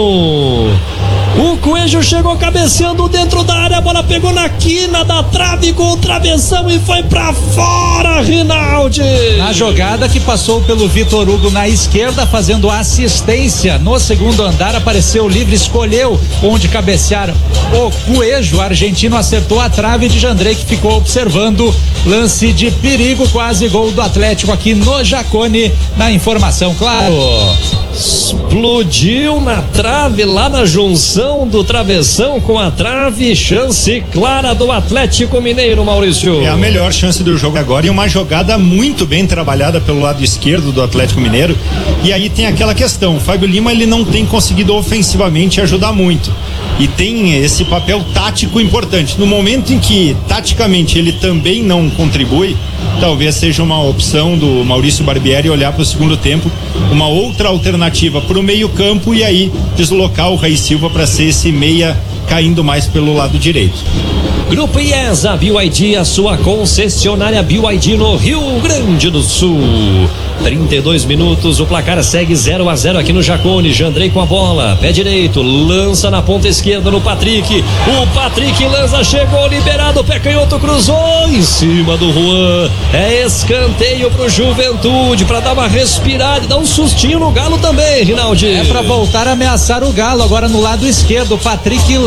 O Coelho chegou cabeceando dentro da área, a bola pegou na quina da trave com o travessão e foi pra fora, Rinaldi. Na jogada que passou pelo Vitor Hugo na esquerda, fazendo assistência no segundo andar, apareceu livre, escolheu onde cabecear o Coelho, o argentino acertou a trave de Jandrei, que ficou observando, lance de perigo, quase gol do Atlético aqui no Jacone, na informação, claro. Explodiu na trave, lá na junção do travessão com a trave, chance clara do Atlético Mineiro, Maurício. É a melhor chance do jogo agora e uma jogada muito bem trabalhada pelo lado esquerdo do Atlético Mineiro. E aí tem aquela questão, o Fábio Lima ele não tem conseguido ofensivamente ajudar muito e tem esse papel tático importante. No momento em que taticamente ele também não contribui, talvez seja uma opção do Maurício Barbieri olhar para o segundo tempo, uma outra alternativa para o meio campo e aí deslocar o Rei Silva para ser esse meia caindo mais pelo lado direito. Grupo IESA BYD, a sua concessionária BYD no Rio Grande do Sul. 32 minutos, o placar segue 0-0 aqui no Jacone. Jandrei com a bola, pé direito, lança na ponta esquerda no Patrick. O Patrick lança, chegou liberado, pé canhoto, cruzou em cima do Juan. É escanteio pro Juventude, pra dar uma respirada e dar um sustinho no Galo também, Rinaldi. É pra voltar a ameaçar o Galo agora no lado esquerdo. O Patrick lança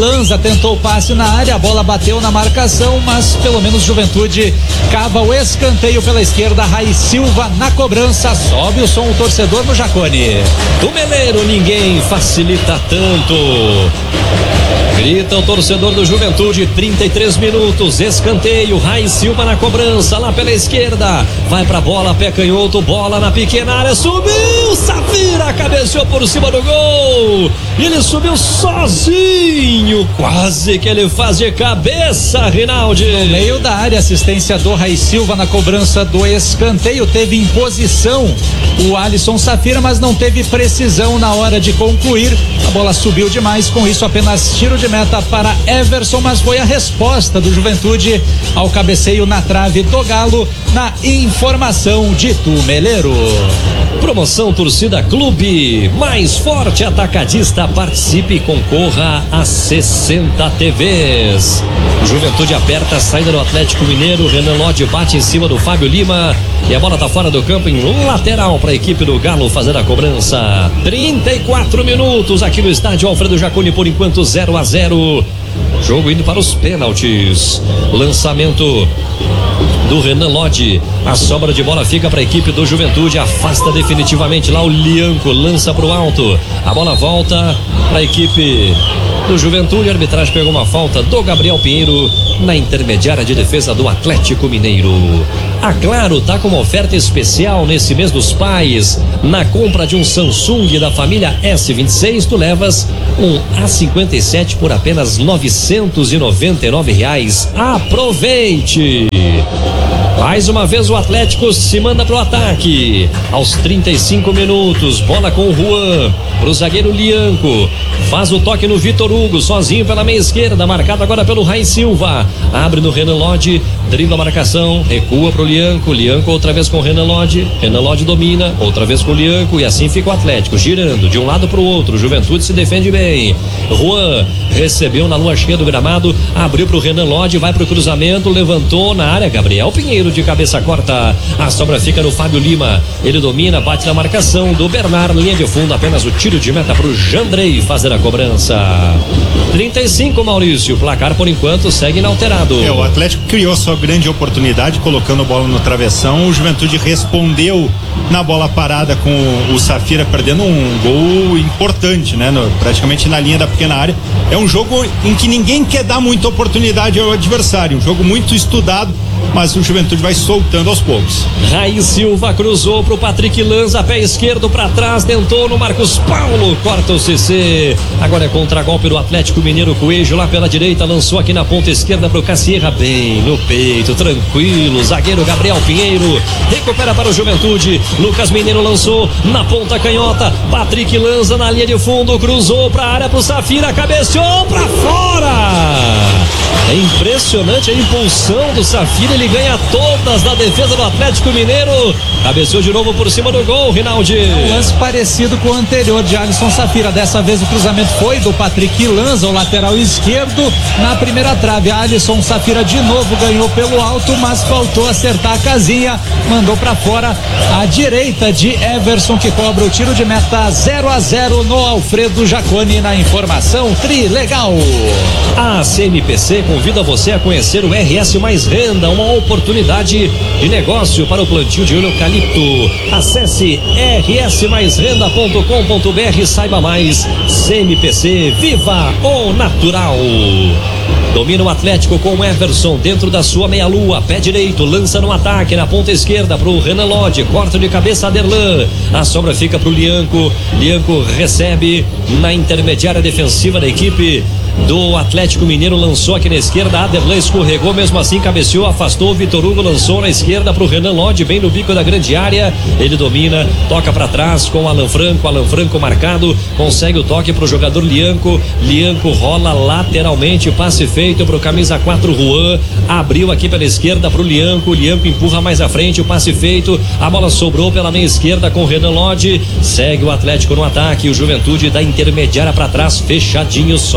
Lanza tentou o passe na área, a bola bateu na marcação, mas pelo menos Juventude cava o escanteio pela esquerda. Rai Silva na cobrança, sobe o som o torcedor no Jacone. Do Meleiro ninguém facilita tanto. Grita o torcedor do Juventude, 33 minutos, escanteio, Rai Silva na cobrança, lá pela esquerda, vai pra bola, pé canhoto, bola na pequena área, subiu, Safira, cabeceou por cima do gol, ele subiu sozinho, quase que ele faz de cabeça, Rinaldi. No meio da área, assistência do Rai Silva na cobrança do escanteio, teve imposição o Alisson Safira, mas não teve precisão na hora de concluir, a bola subiu demais, com isso apenas tiro de meta para Everson, mas foi a resposta do Juventude ao cabeceio na trave do Galo, na informação de Tumeleiro. Promoção Torcida Clube, mais forte atacadista, participe e concorra a 60 TVs. Juventude aperta a saída do Atlético Mineiro, Renan Lodge bate em cima do Fábio Lima e a bola tá fora do campo em lateral para a equipe do Galo fazer a cobrança. 34 minutos aqui no estádio Alfredo Jaconi, por enquanto 0-0. Jogo indo para os pênaltis. Lançamento do Renan Lodge, a sobra de bola fica para a equipe do Juventude, afasta definitivamente lá o Lianco, lança para o alto, a bola volta para a equipe do Juventude, a arbitragem pegou uma falta do Gabriel Pinheiro na intermediária de defesa do Atlético Mineiro. A Claro tá com uma oferta especial nesse mês dos pais, na compra de um Samsung da família S26, tu levas um A57 por apenas R$999. Aproveite! Mais uma vez o Atlético se manda pro ataque. Aos 35 minutos, bola com o Juan, pro zagueiro Lianco, faz o toque no Vitor Hugo, sozinho pela meia esquerda, marcado agora pelo Rai Silva, abre no Renan Lodge, dribla a marcação, recua pro Lianco, Lianco outra vez com o Renan Lodge domina, outra vez com o Lianco, e assim fica o Atlético, girando de um lado pro outro, Juventude se defende bem, Juan recebeu na lua cheia do gramado, abriu pro Renan Lodge, vai pro cruzamento, levantou na área, Gabriel Pinheiro de cabeça corta, a sobra fica no Fábio Lima, ele domina, bate na marcação do Bernardo, linha de fundo, apenas o tiro de meta pro Jandrei fazer a cobrança. 35, Maurício, placar por enquanto segue inalterado. O Atlético criou sua grande oportunidade colocando a bola no travessão, o Juventude respondeu na bola parada com o Safira perdendo um gol importante, né? Praticamente na linha da pequena área. É um jogo em que ninguém quer dar muita oportunidade ao adversário, um jogo muito estudado, mas o Juventude vai soltando aos poucos. Rai Silva cruzou pro Patrick Lanza, pé esquerdo pra trás, tentou no Marcos Paulo, corta o CC, agora é contra-golpe do Atlético Mineiro, Coelho lá pela direita, lançou aqui na ponta esquerda pro Cassierra, bem no peito, tranquilo, zagueiro Gabriel Pinheiro, recupera para o Juventude, Lucas Mineiro lançou na ponta canhota, Patrick Lanza na linha de fundo, cruzou pra área pro Safira, cabeceou pra fora. É impressionante a impulsão do Safira, ele ganha todas da defesa do Atlético Mineiro, cabeceou de novo por cima do gol, Rinaldi. Um lance parecido com o anterior de Alisson Safira, dessa vez o cruzamento foi do Patrick Lanza, o lateral esquerdo, na primeira trave. Alisson Safira de novo ganhou pelo alto, mas faltou acertar a casinha, mandou pra fora a direita de Everson, que cobra o tiro de meta. 0-0 no Alfredo Jaconi, na informação Trilegal. A CMPC convida você a conhecer o RS Mais Renda, uma oportunidade de negócio para o plantio de eucalipto. Acesse rsmaisrenda.com.br, saiba mais. CMPC, viva o natural. Domina o Atlético com o Everson dentro da sua meia-lua, pé direito, lança no ataque na ponta esquerda pro Renan Lodge, corta de cabeça Aderlan, a sobra fica pro Lianco, Lianco recebe na intermediária defensiva da equipe do Atlético Mineiro, lançou aqui na esquerda, Aderlan escorregou, mesmo assim cabeceou, afastou, Vitor Hugo lançou na esquerda pro Renan Lodge, bem no bico da grande área, ele domina, toca para trás com Alan Franco marcado, consegue o toque pro jogador Lianco, Lianco rola lateralmente, passe feito pro camisa 4 Juan, abriu aqui pela esquerda pro Lianco, Lianco empurra mais à frente, o passe feito, a bola sobrou pela meia esquerda com Renan Lodge, segue o Atlético no ataque, o Juventude da intermediária para trás, fechadinho, só aguardando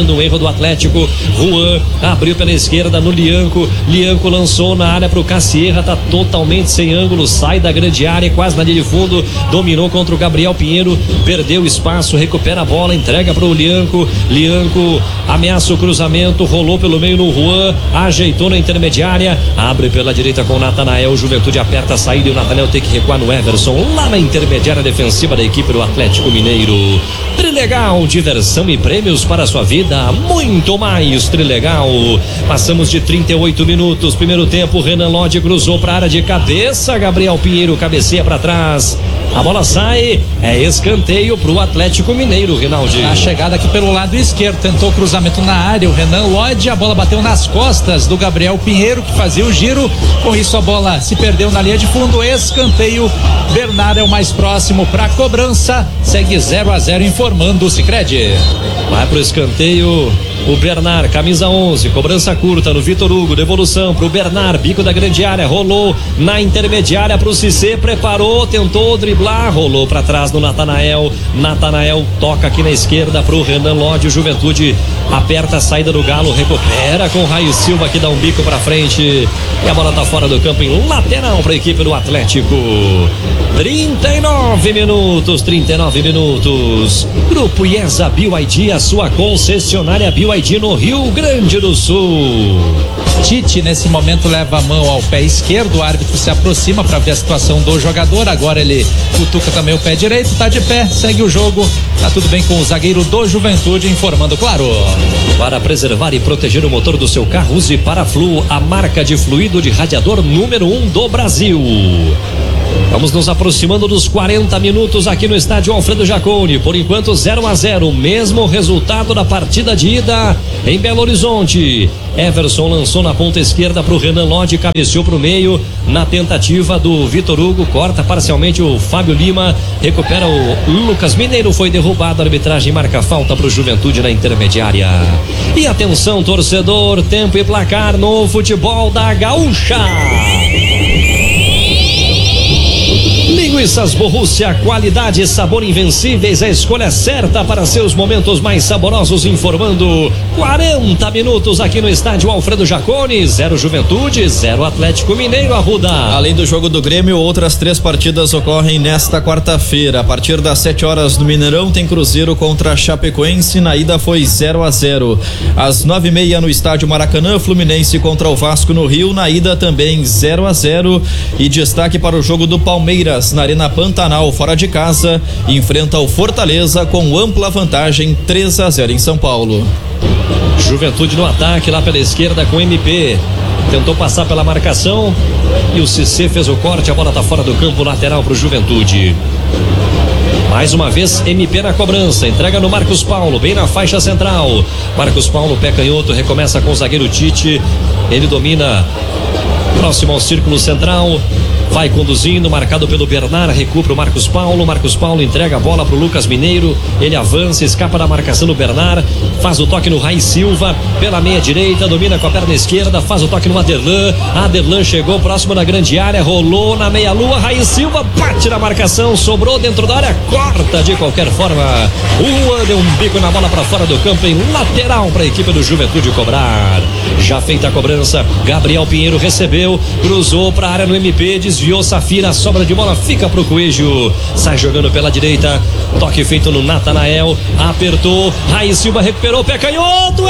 esperando um erro do Atlético. Juan abriu pela esquerda no Lianco. Lianco lançou na área pro Cassierra, tá totalmente sem ângulo, sai da grande área, quase na linha de fundo, dominou contra o Gabriel Pinheiro, perdeu espaço, recupera a bola, entrega pro Lianco. Lianco ameaça o cruzamento, rolou pelo meio no Juan, ajeitou na intermediária, abre pela direita com o Natanael. Juventude aperta a saída e o Natanael tem que recuar no Everson, lá na intermediária defensiva da equipe do Atlético Mineiro. Trilegal, diversão e prêmios para a sua vida, muito mais Trilegal. Passamos de 38 minutos, primeiro tempo, Renan Lodge cruzou para a área de cabeça, Gabriel Pinheiro cabeceia para trás, a bola sai, é escanteio pro Atlético Mineiro, Rinaldi. A chegada aqui pelo lado esquerdo, tentou o cruzamento na área, o Renan Lodge, a bola bateu nas costas do Gabriel Pinheiro, que fazia o giro, com isso a bola se perdeu na linha de fundo, escanteio. Bernard é o mais próximo para a cobrança, segue 0-0 informando o Sicredi. Vai pro escanteio o Bernard, camisa 11, cobrança curta no Vitor Hugo, devolução pro Bernard, bico da grande área, rolou na intermediária pro Cissé, preparou, tentou driblar, rolou para trás no Natanael. Natanael toca aqui na esquerda pro Renan Lodge. Juventude aperta a saída do Galo, recupera com o Raio Silva, que dá um bico para frente e a bola tá fora do campo em lateral para a equipe do Atlético. 39 minutos. Grupo IESA BYD, a sua concessionária BYD no Rio Grande do Sul. Tite nesse momento leva a mão ao pé esquerdo, o árbitro se aproxima para ver a situação do jogador, agora ele cutuca também o pé direito, tá de pé, segue o jogo, tá tudo bem com o zagueiro do Juventude, informando claro. Para preservar e proteger o motor do seu carro, use Paraflu, a marca de fluido de radiador número 1 do Brasil. Vamos nos aproximando dos 40 minutos aqui no estádio Alfredo Jaconi. Por enquanto 0-0, mesmo resultado da partida de ida em Belo Horizonte. Everson lançou na ponta esquerda para o Renan Lodge, cabeceou para o meio na tentativa do Vitor Hugo, corta parcialmente o Fábio Lima, recupera o Lucas Mineiro, foi derrubado, a arbitragem marca falta para o Juventude na intermediária. E atenção, torcedor, tempo e placar no futebol da Gaúcha. Linguiças Borrússia, qualidade e sabor invencíveis, a escolha certa para seus momentos mais saborosos, informando 40 minutos aqui no estádio Alfredo Jaconi, 0 Juventude, 0 Atlético Mineiro, Arruda. Além do jogo do Grêmio, outras 3 partidas ocorrem nesta quarta-feira. A partir das 7 horas no Mineirão tem Cruzeiro contra Chapecoense, na ida foi 0-0. Às 9h30 no estádio Maracanã, Fluminense contra o Vasco no Rio, na ida também 0-0. E destaque para o jogo do Palmeiras na Arena Pantanal, fora de casa, enfrenta o Fortaleza com ampla vantagem 3-0 em São Paulo. Juventude no ataque lá pela esquerda com MP, tentou passar pela marcação e o Cissé fez o corte, a bola tá fora do campo, lateral pro Juventude. Mais uma vez MP na cobrança, entrega no Marcos Paulo, bem na faixa central. Marcos Paulo, pé canhoto, recomeça com o zagueiro Tite, ele domina próximo ao círculo central, vai conduzindo, marcado pelo Bernard, recupera o Marcos Paulo entrega a bola pro Lucas Mineiro, ele avança, escapa da marcação do Bernard, faz o toque no Raí Silva, pela meia direita, domina com a perna esquerda, faz o toque no Aderlan chegou próximo da grande área, rolou na meia lua, Raí Silva bate na marcação, sobrou dentro da área, corta de qualquer forma, o deu um bico na bola para fora do campo, em lateral para a equipe do Juventude cobrar. Já feita a cobrança, Gabriel Pinheiro recebeu, cruzou para a área no MP, desviou Safira, sobra de bola, fica pro Coelho, sai jogando pela direita, toque feito no Natanael, apertou, Raí Silva recuperou, pé canhoto,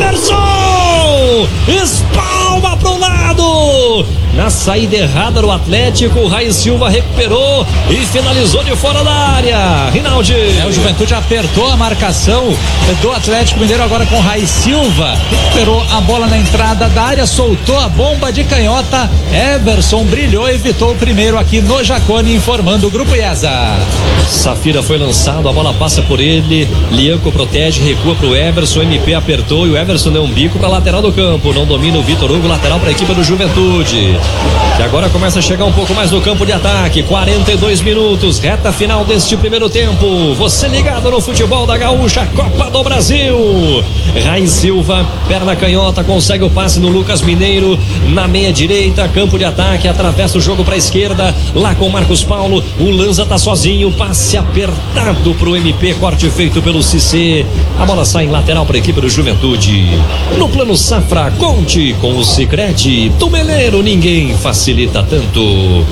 Everson, espalma pro lado, na saída errada do Atlético, Raí Silva recuperou e finalizou de fora da área. Rinaldi. O Juventude apertou a marcação do Atlético Mineiro agora com Raí Silva, recuperou a bola na entrada da área, soltou a bomba de canhota, Everson brilhou, evitou o primeiro aqui no Jaconi, informando o Grupo IESA. Safira foi lançado, a bola passa por ele, Lianco protege, recua pro Everson, MP apertou e o Everson deu um bico pra lateral do campo, não domina o Vitor Hugo, lateral pra equipe do Juventude. que agora começa a chegar um pouco mais no campo de ataque. 42 minutos, reta final deste primeiro tempo. Você ligado no futebol da Gaúcha, Copa do Brasil. Raiz Silva, perna canhota, consegue o passe no Lucas Mineiro, na meia direita, campo de ataque, atravessa o jogo para a esquerda, lá com Marcos Paulo. O Lanza tá sozinho, passe apertado pro MP, corte feito pelo CC. A bola sai em lateral para a equipe do Juventude. No plano safra, conte com o Sicredi. Do Meleiro ninguém facilita tanto.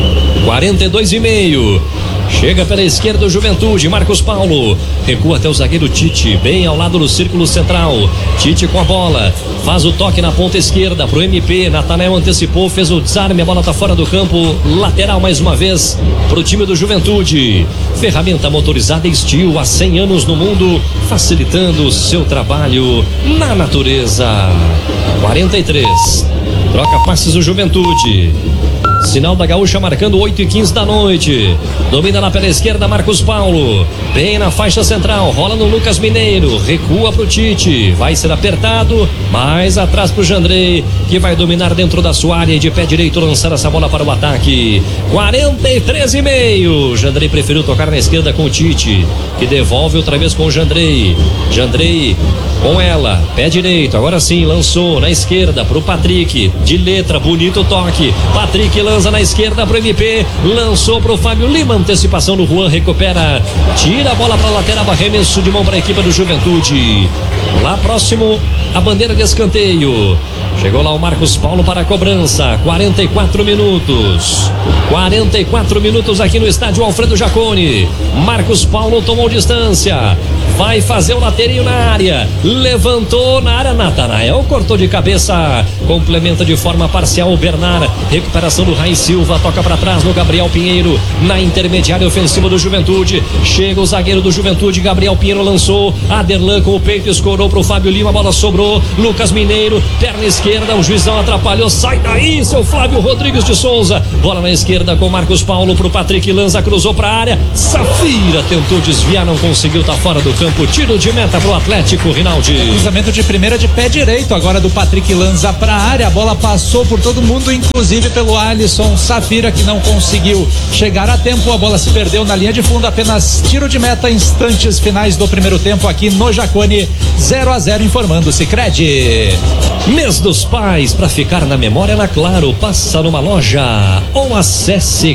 42,5. Chega pela esquerda o Juventude, Marcos Paulo recua até o zagueiro Tite, bem ao lado do círculo central. Tite com a bola, faz o toque na ponta esquerda pro MP. Natanael antecipou, fez o desarme, a bola tá fora do campo. Lateral mais uma vez pro time do Juventude. Ferramenta motorizada Steel, há 100 anos no mundo, facilitando o seu trabalho na natureza. 43. Troca passes o Juventude. Sinal da Gaúcha marcando 8h15 da noite. Domina lá pela esquerda Marcos Paulo, bem na faixa central, rola no Lucas Mineiro, recua pro Tite, vai ser apertado, mais atrás pro Jandrei, que vai dominar dentro da sua área e de pé direito lançar essa bola para o ataque. 43,5. Jandrei preferiu tocar na esquerda com o Tite, que devolve outra vez com o Jandrei. Jandrei com ela, pé direito, agora sim, lançou na esquerda pro Patrick, de letra, bonito toque. Patrick lança na esquerda pro MP, lançou pro Fábio Lima, antecipação do Juan, recupera, tira a bola pra lateral, arremesso de mão pra equipe do Juventude. Lá próximo, a bandeira de escanteio. Chegou lá o Marcos Paulo para a cobrança. 44 minutos. 44 minutos aqui no estádio Alfredo Jaconi. Marcos Paulo tomou distância. Vai fazer o laterinho na área. Levantou na área. Natanael cortou de cabeça. Complementa de forma parcial o Bernard. Recuperação do Raiz Silva. Toca para trás no Gabriel Pinheiro. Na intermediária ofensiva do Juventude. Chega o zagueiro do Juventude. Gabriel Pinheiro lançou. Aderlan com o peito escorou para o Fábio Lima. A bola sobrou. Lucas Mineiro. Perna esquerda. O juizão atrapalhou. Sai daí, seu Flávio Rodrigues de Souza. Bola na esquerda com Marcos Paulo pro Patrick Lanza. Cruzou para a área. Safira tentou desviar. Não conseguiu. Tá fora do campo. Tiro de meta pro Atlético, Rinaldi. Cruzamento de primeira de pé direito agora do Patrick Lanza pra área. A bola passou por todo mundo, inclusive pelo Alisson Safira, que não conseguiu chegar a tempo. A bola se perdeu na linha de fundo. Apenas tiro de meta, instantes finais do primeiro tempo aqui no Jaconi. 0-0, informando o Sicredi. Mês dos Pais, para ficar na memória na Claro, passa numa loja ou acesse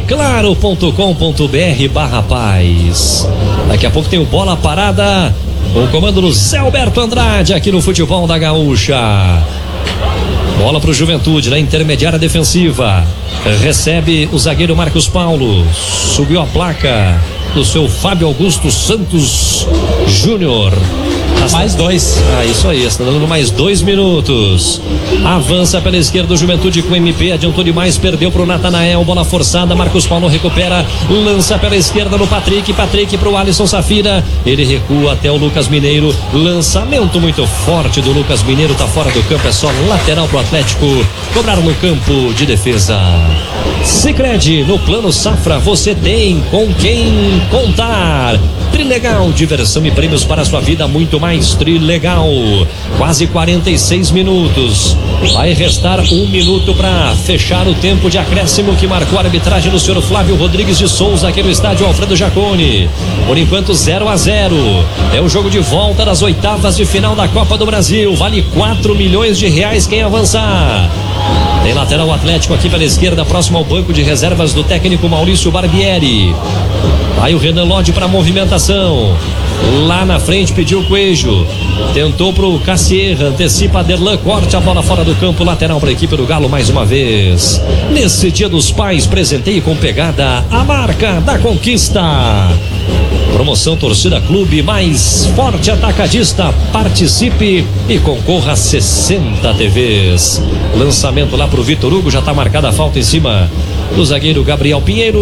claro.com.br/paz. Daqui a pouco tem o Bola Parada, o comando do Zé Alberto Andrade aqui no futebol da Gaúcha. Bola pro Juventude na intermediária defensiva. Recebe o zagueiro Marcos Paulo. Subiu a placa do seu Fábio Augusto Santos Júnior. Mais 2. Isso aí, está dando mais 2 minutos. Avança pela esquerda o Juventude com o MP, adiantou demais, perdeu pro Natanael, bola forçada, Marcos Paulo recupera, lança pela esquerda no Patrick pro Alisson Safira, ele recua até o Lucas Mineiro, lançamento muito forte do Lucas Mineiro, tá fora do campo, é só lateral pro Atlético cobrar no campo de defesa. Sicredi, no plano safra você tem com quem contar. Trilegal, diversão e prêmios para a sua vida, muito mais Trilegal. Quase 46 minutos. Vai restar 1 minuto para fechar o tempo de acréscimo que marcou a arbitragem do senhor Flávio Rodrigues de Souza aqui no estádio Alfredo Jaconi. Por enquanto 0-0. É o jogo de volta das oitavas de final da Copa do Brasil. Vale 4 milhões de reais quem avançar. Tem lateral Atlético aqui pela esquerda, próximo ao banco de reservas do técnico Maurício Barbieri. Aí o Renan Lodge para movimentação. Lá na frente pediu o Coelho. Tentou pro Cassierra, antecipa Aderlan, corte a bola fora do campo, lateral para a equipe do Galo mais uma vez. Nesse Dia dos Pais, presenteie com pegada a marca da conquista. Promoção Torcida Clube mais forte atacadista. Participe e concorra a 60 TVs. Lançamento lá pro Vitor Hugo, já tá marcada a falta em cima do zagueiro Gabriel Pinheiro.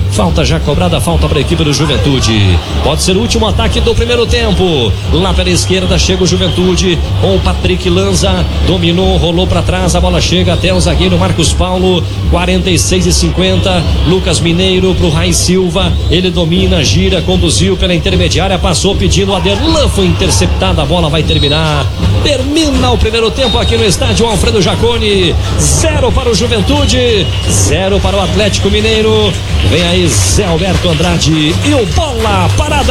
Falta já cobrada, falta para a equipe do Juventude. Pode ser o último ataque do primeiro tempo. Lá pela esquerda chega o Juventude com o Patrick Lanza. Dominou, rolou para trás, a bola chega até o zagueiro Marcos Paulo. 46:50. Lucas Mineiro pro Rai Silva. Ele domina, gira, conduziu pela intermediária, passou pedindo o Aderlan, foi interceptada, a bola vai terminar. Termina o primeiro tempo aqui no estádio Alfredo Jaconi. 0 para o Juventude, 0 para o Atlético Mineiro. Vem aí Zé Alberto Andrade e o Bola Parada.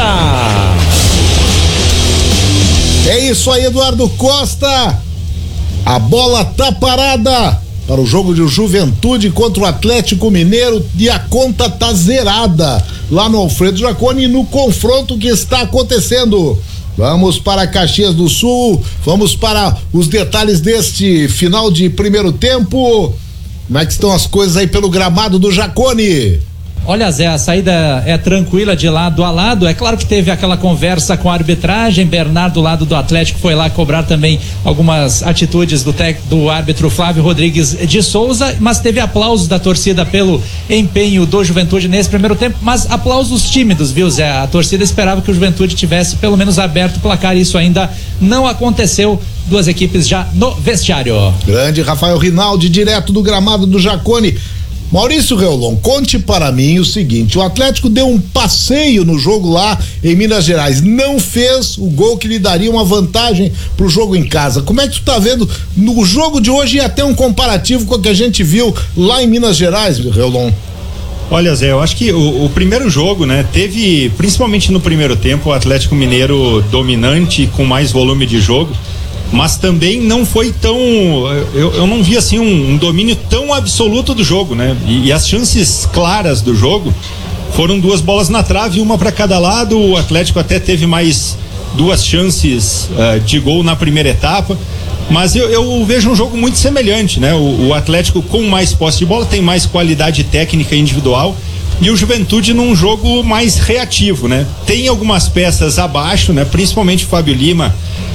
É isso aí, Eduardo Costa. A bola tá parada para o jogo de Juventude contra o Atlético Mineiro e a conta tá zerada lá no Alfredo Jaconi no confronto que está acontecendo. Vamos para Caxias do Sul, vamos para os detalhes deste final de primeiro tempo. Como é que estão as coisas aí pelo gramado do Jaconi? Olha, Zé, a saída é tranquila de lado a lado. É claro que teve aquela conversa com a arbitragem. Bernardo, do lado do Atlético, foi lá cobrar também algumas atitudes do árbitro Flávio Rodrigues de Souza, mas teve aplausos da torcida pelo empenho do Juventude nesse primeiro tempo, mas aplausos tímidos, viu, Zé? A torcida esperava que o Juventude tivesse pelo menos aberto o placar, e isso ainda não aconteceu. Duas equipes já no vestiário. Grande Rafael Rinaldi, direto do gramado do Jaconi. Maurício Reolon, conte para mim o seguinte: o Atlético deu um passeio no jogo lá em Minas Gerais, não fez o gol que lhe daria uma vantagem pro jogo em casa. Como é que tu tá vendo no jogo de hoje e até um comparativo com o que a gente viu lá em Minas Gerais, Reolon? Olha, Zé, eu acho que o primeiro jogo, né, teve, principalmente no primeiro tempo, o Atlético Mineiro dominante, com mais volume de jogo, mas também não foi tão, eu não vi assim um domínio tão absoluto do jogo, né? E as chances claras do jogo foram duas bolas na trave, uma para cada lado. O Atlético até teve mais duas chances de gol na primeira etapa, mas eu vejo um jogo muito semelhante, né? O Atlético com mais posse de bola, tem mais qualidade técnica individual, e o Juventude num jogo mais reativo, né? Tem algumas peças abaixo, né? Principalmente o Fábio Lima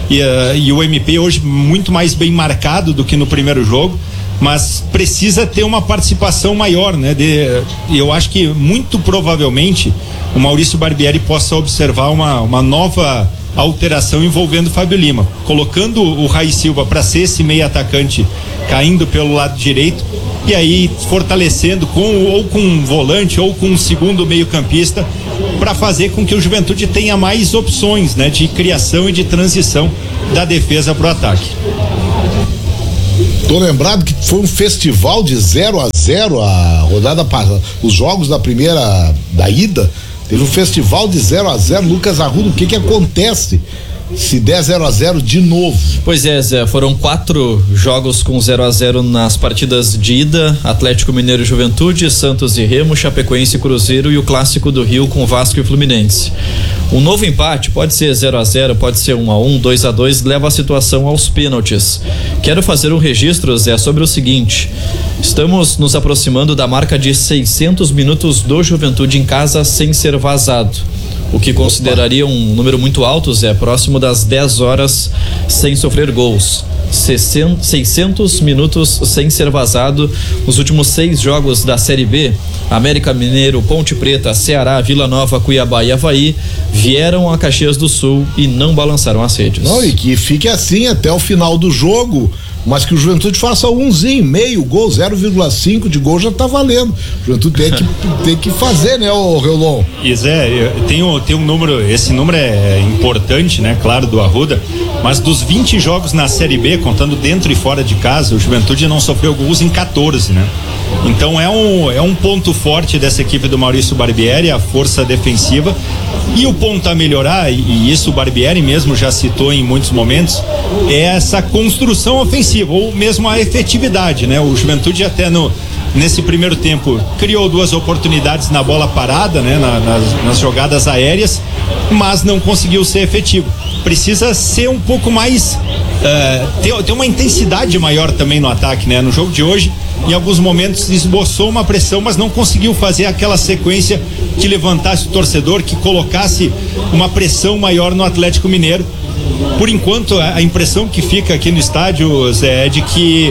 e o MP hoje muito mais bem marcado do que no primeiro jogo, mas precisa ter uma participação maior, né? Eu acho que muito provavelmente o Maurício Barbieri possa observar uma nova alteração envolvendo o Fábio Lima, colocando o Rai Silva para ser esse meio atacante caindo pelo lado direito, e aí fortalecendo ou com um volante ou com um segundo meio campista, para fazer com que o Juventude tenha mais opções, né, de criação e de transição da defesa para o ataque. Tô lembrado que foi um festival de 0-0 a rodada passada, os jogos da ida, teve um festival de 0-0. Lucas Arruda, o que acontece se der 0-0 de novo? Pois é, Zé, foram 4 jogos com 0-0 nas partidas de ida: Atlético Mineiro e Juventude, Santos e Remo, Chapecoense e Cruzeiro, e o Clássico do Rio com Vasco e Fluminense. Um novo empate, pode ser 0-0, pode ser 1-1, 2-2, leva a situação aos pênaltis. Quero fazer um registro, Zé, sobre o seguinte: estamos nos aproximando da marca de 600 minutos do Juventude em casa sem ser vazado, o que consideraria um número muito alto, Zé, próximo das 10 horas sem sofrer gols. 600 minutos sem ser vazado nos últimos 6 jogos da Série B. América Mineiro, Ponte Preta, Ceará, Vila Nova, Cuiabá e Avaí vieram a Caxias do Sul e não balançaram as redes. Não, e que fique assim até o final do jogo, mas que o Juventude faça meio gol, 0,5 de gol já tá valendo. O Juventude tem que fazer, né, o Reolon? E Zé, tem um número, esse número é importante, né, claro, do Arruda, mas dos 20 jogos na Série B, contando dentro e fora de casa, o Juventude não sofreu gols em 14, né? Então é um ponto forte dessa equipe do Maurício Barbieri, a força defensiva, e o ponto a melhorar, e isso o Barbieri mesmo já citou em muitos momentos, é essa construção ofensiva, ou mesmo a efetividade, né? O Juventude até nesse primeiro tempo criou 2 oportunidades na bola parada, né? Nas jogadas aéreas, mas não conseguiu ser efetivo. Precisa ser um pouco mais, ter uma intensidade maior também no ataque, né? No jogo de hoje, em alguns momentos esboçou uma pressão, mas não conseguiu fazer aquela sequência que levantasse o torcedor, que colocasse uma pressão maior no Atlético Mineiro. Por enquanto, a impressão que fica aqui no estádio, Zé, é de que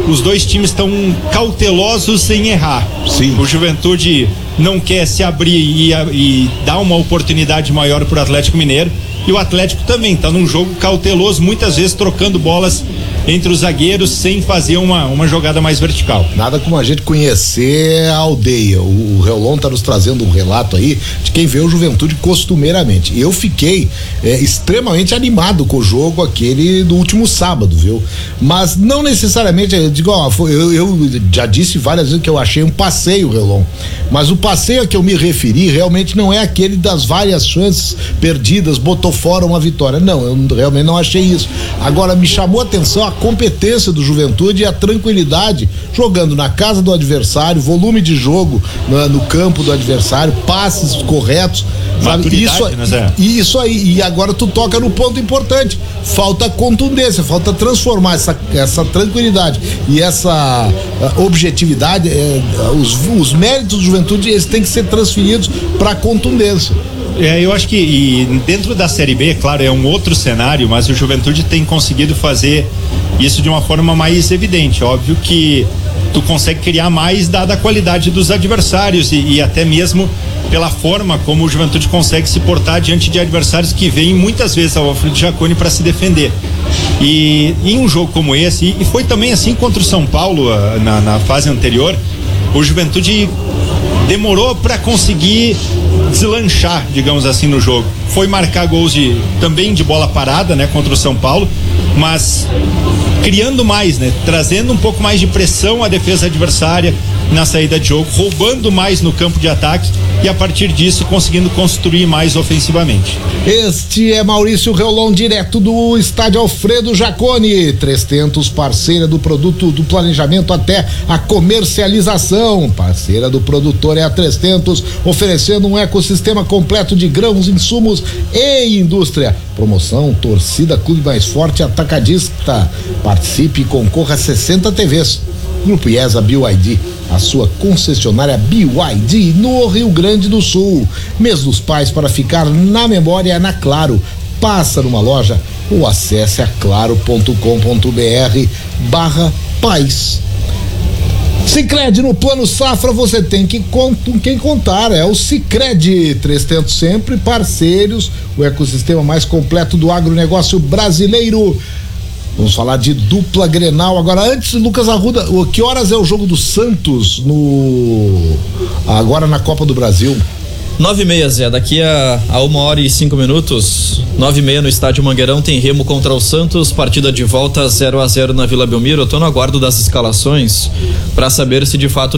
os dois times estão cautelosos em errar. Sim. O Juventude não quer se abrir e dar uma oportunidade maior para o Atlético Mineiro, e o Atlético também está num jogo cauteloso, muitas vezes trocando bolas entre os zagueiros sem fazer uma jogada mais vertical. Nada como a gente conhecer a aldeia. O Reolon está nos trazendo um relato aí de quem vê o Juventude costumeiramente. Eu fiquei extremamente animado com o jogo aquele do último sábado, viu? Mas não necessariamente, eu digo, eu já disse várias vezes que eu achei um passeio, Reolon. Mas o passeio a que eu me referi realmente não é aquele das várias chances perdidas, botou fora uma vitória. Não, eu realmente não achei isso. Agora, me chamou a atenção a competência do Juventude e a tranquilidade jogando na casa do adversário, volume de jogo no campo do adversário, passes corretos, sabe? Isso aí, e agora tu toca no ponto importante, falta contundência, falta transformar essa tranquilidade e essa objetividade, os méritos do Juventude, eles têm que ser transferidos para contundência. Eu acho que dentro da Série B, claro, é um outro cenário, mas o Juventude tem conseguido fazer isso de uma forma mais evidente. Óbvio que tu consegue criar mais dada a qualidade dos adversários e até mesmo pela forma como o Juventude consegue se portar diante de adversários que vêm muitas vezes ao Alfredo Jaconi para se defender. E em um jogo como esse, e foi também assim contra o São Paulo na fase anterior, o Juventude demorou para conseguir deslanchar, digamos assim, no jogo. Foi marcar gols também de bola parada, né, contra o São Paulo, mas criando mais, né, trazendo um pouco mais de pressão à defesa adversária na saída de jogo, roubando mais no campo de ataque e a partir disso conseguindo construir mais ofensivamente. Este é Maurício Reolon, direto do estádio Alfredo Jaconi. 300, parceira do produto, do planejamento até a comercialização. Parceira do produtor é a 300, oferecendo um ecossistema completo de grãos, insumos e indústria. Promoção Torcida Clube Mais Forte Atacadista. Participe e concorra a 60 TVs. Grupo IESA BYD, a sua concessionária BYD no Rio Grande do Sul. Mês dos Pais para ficar na memória na Claro. Passa numa loja ou acesse a claro.com.br/pais. Sicredi, no Plano Safra você tem com quem contar, é o Sicredi. 300 sempre parceiros, o ecossistema mais completo do agronegócio brasileiro. Vamos falar de dupla Grenal. Agora, antes, Lucas Arruda, que horas é o jogo do Santos agora na Copa do Brasil? 9h30, Zé, daqui a 1h05, 9h30 no estádio Mangueirão tem Remo contra o Santos, partida de volta 0-0 na Vila Belmiro. Eu tô no aguardo das escalações para saber se de fato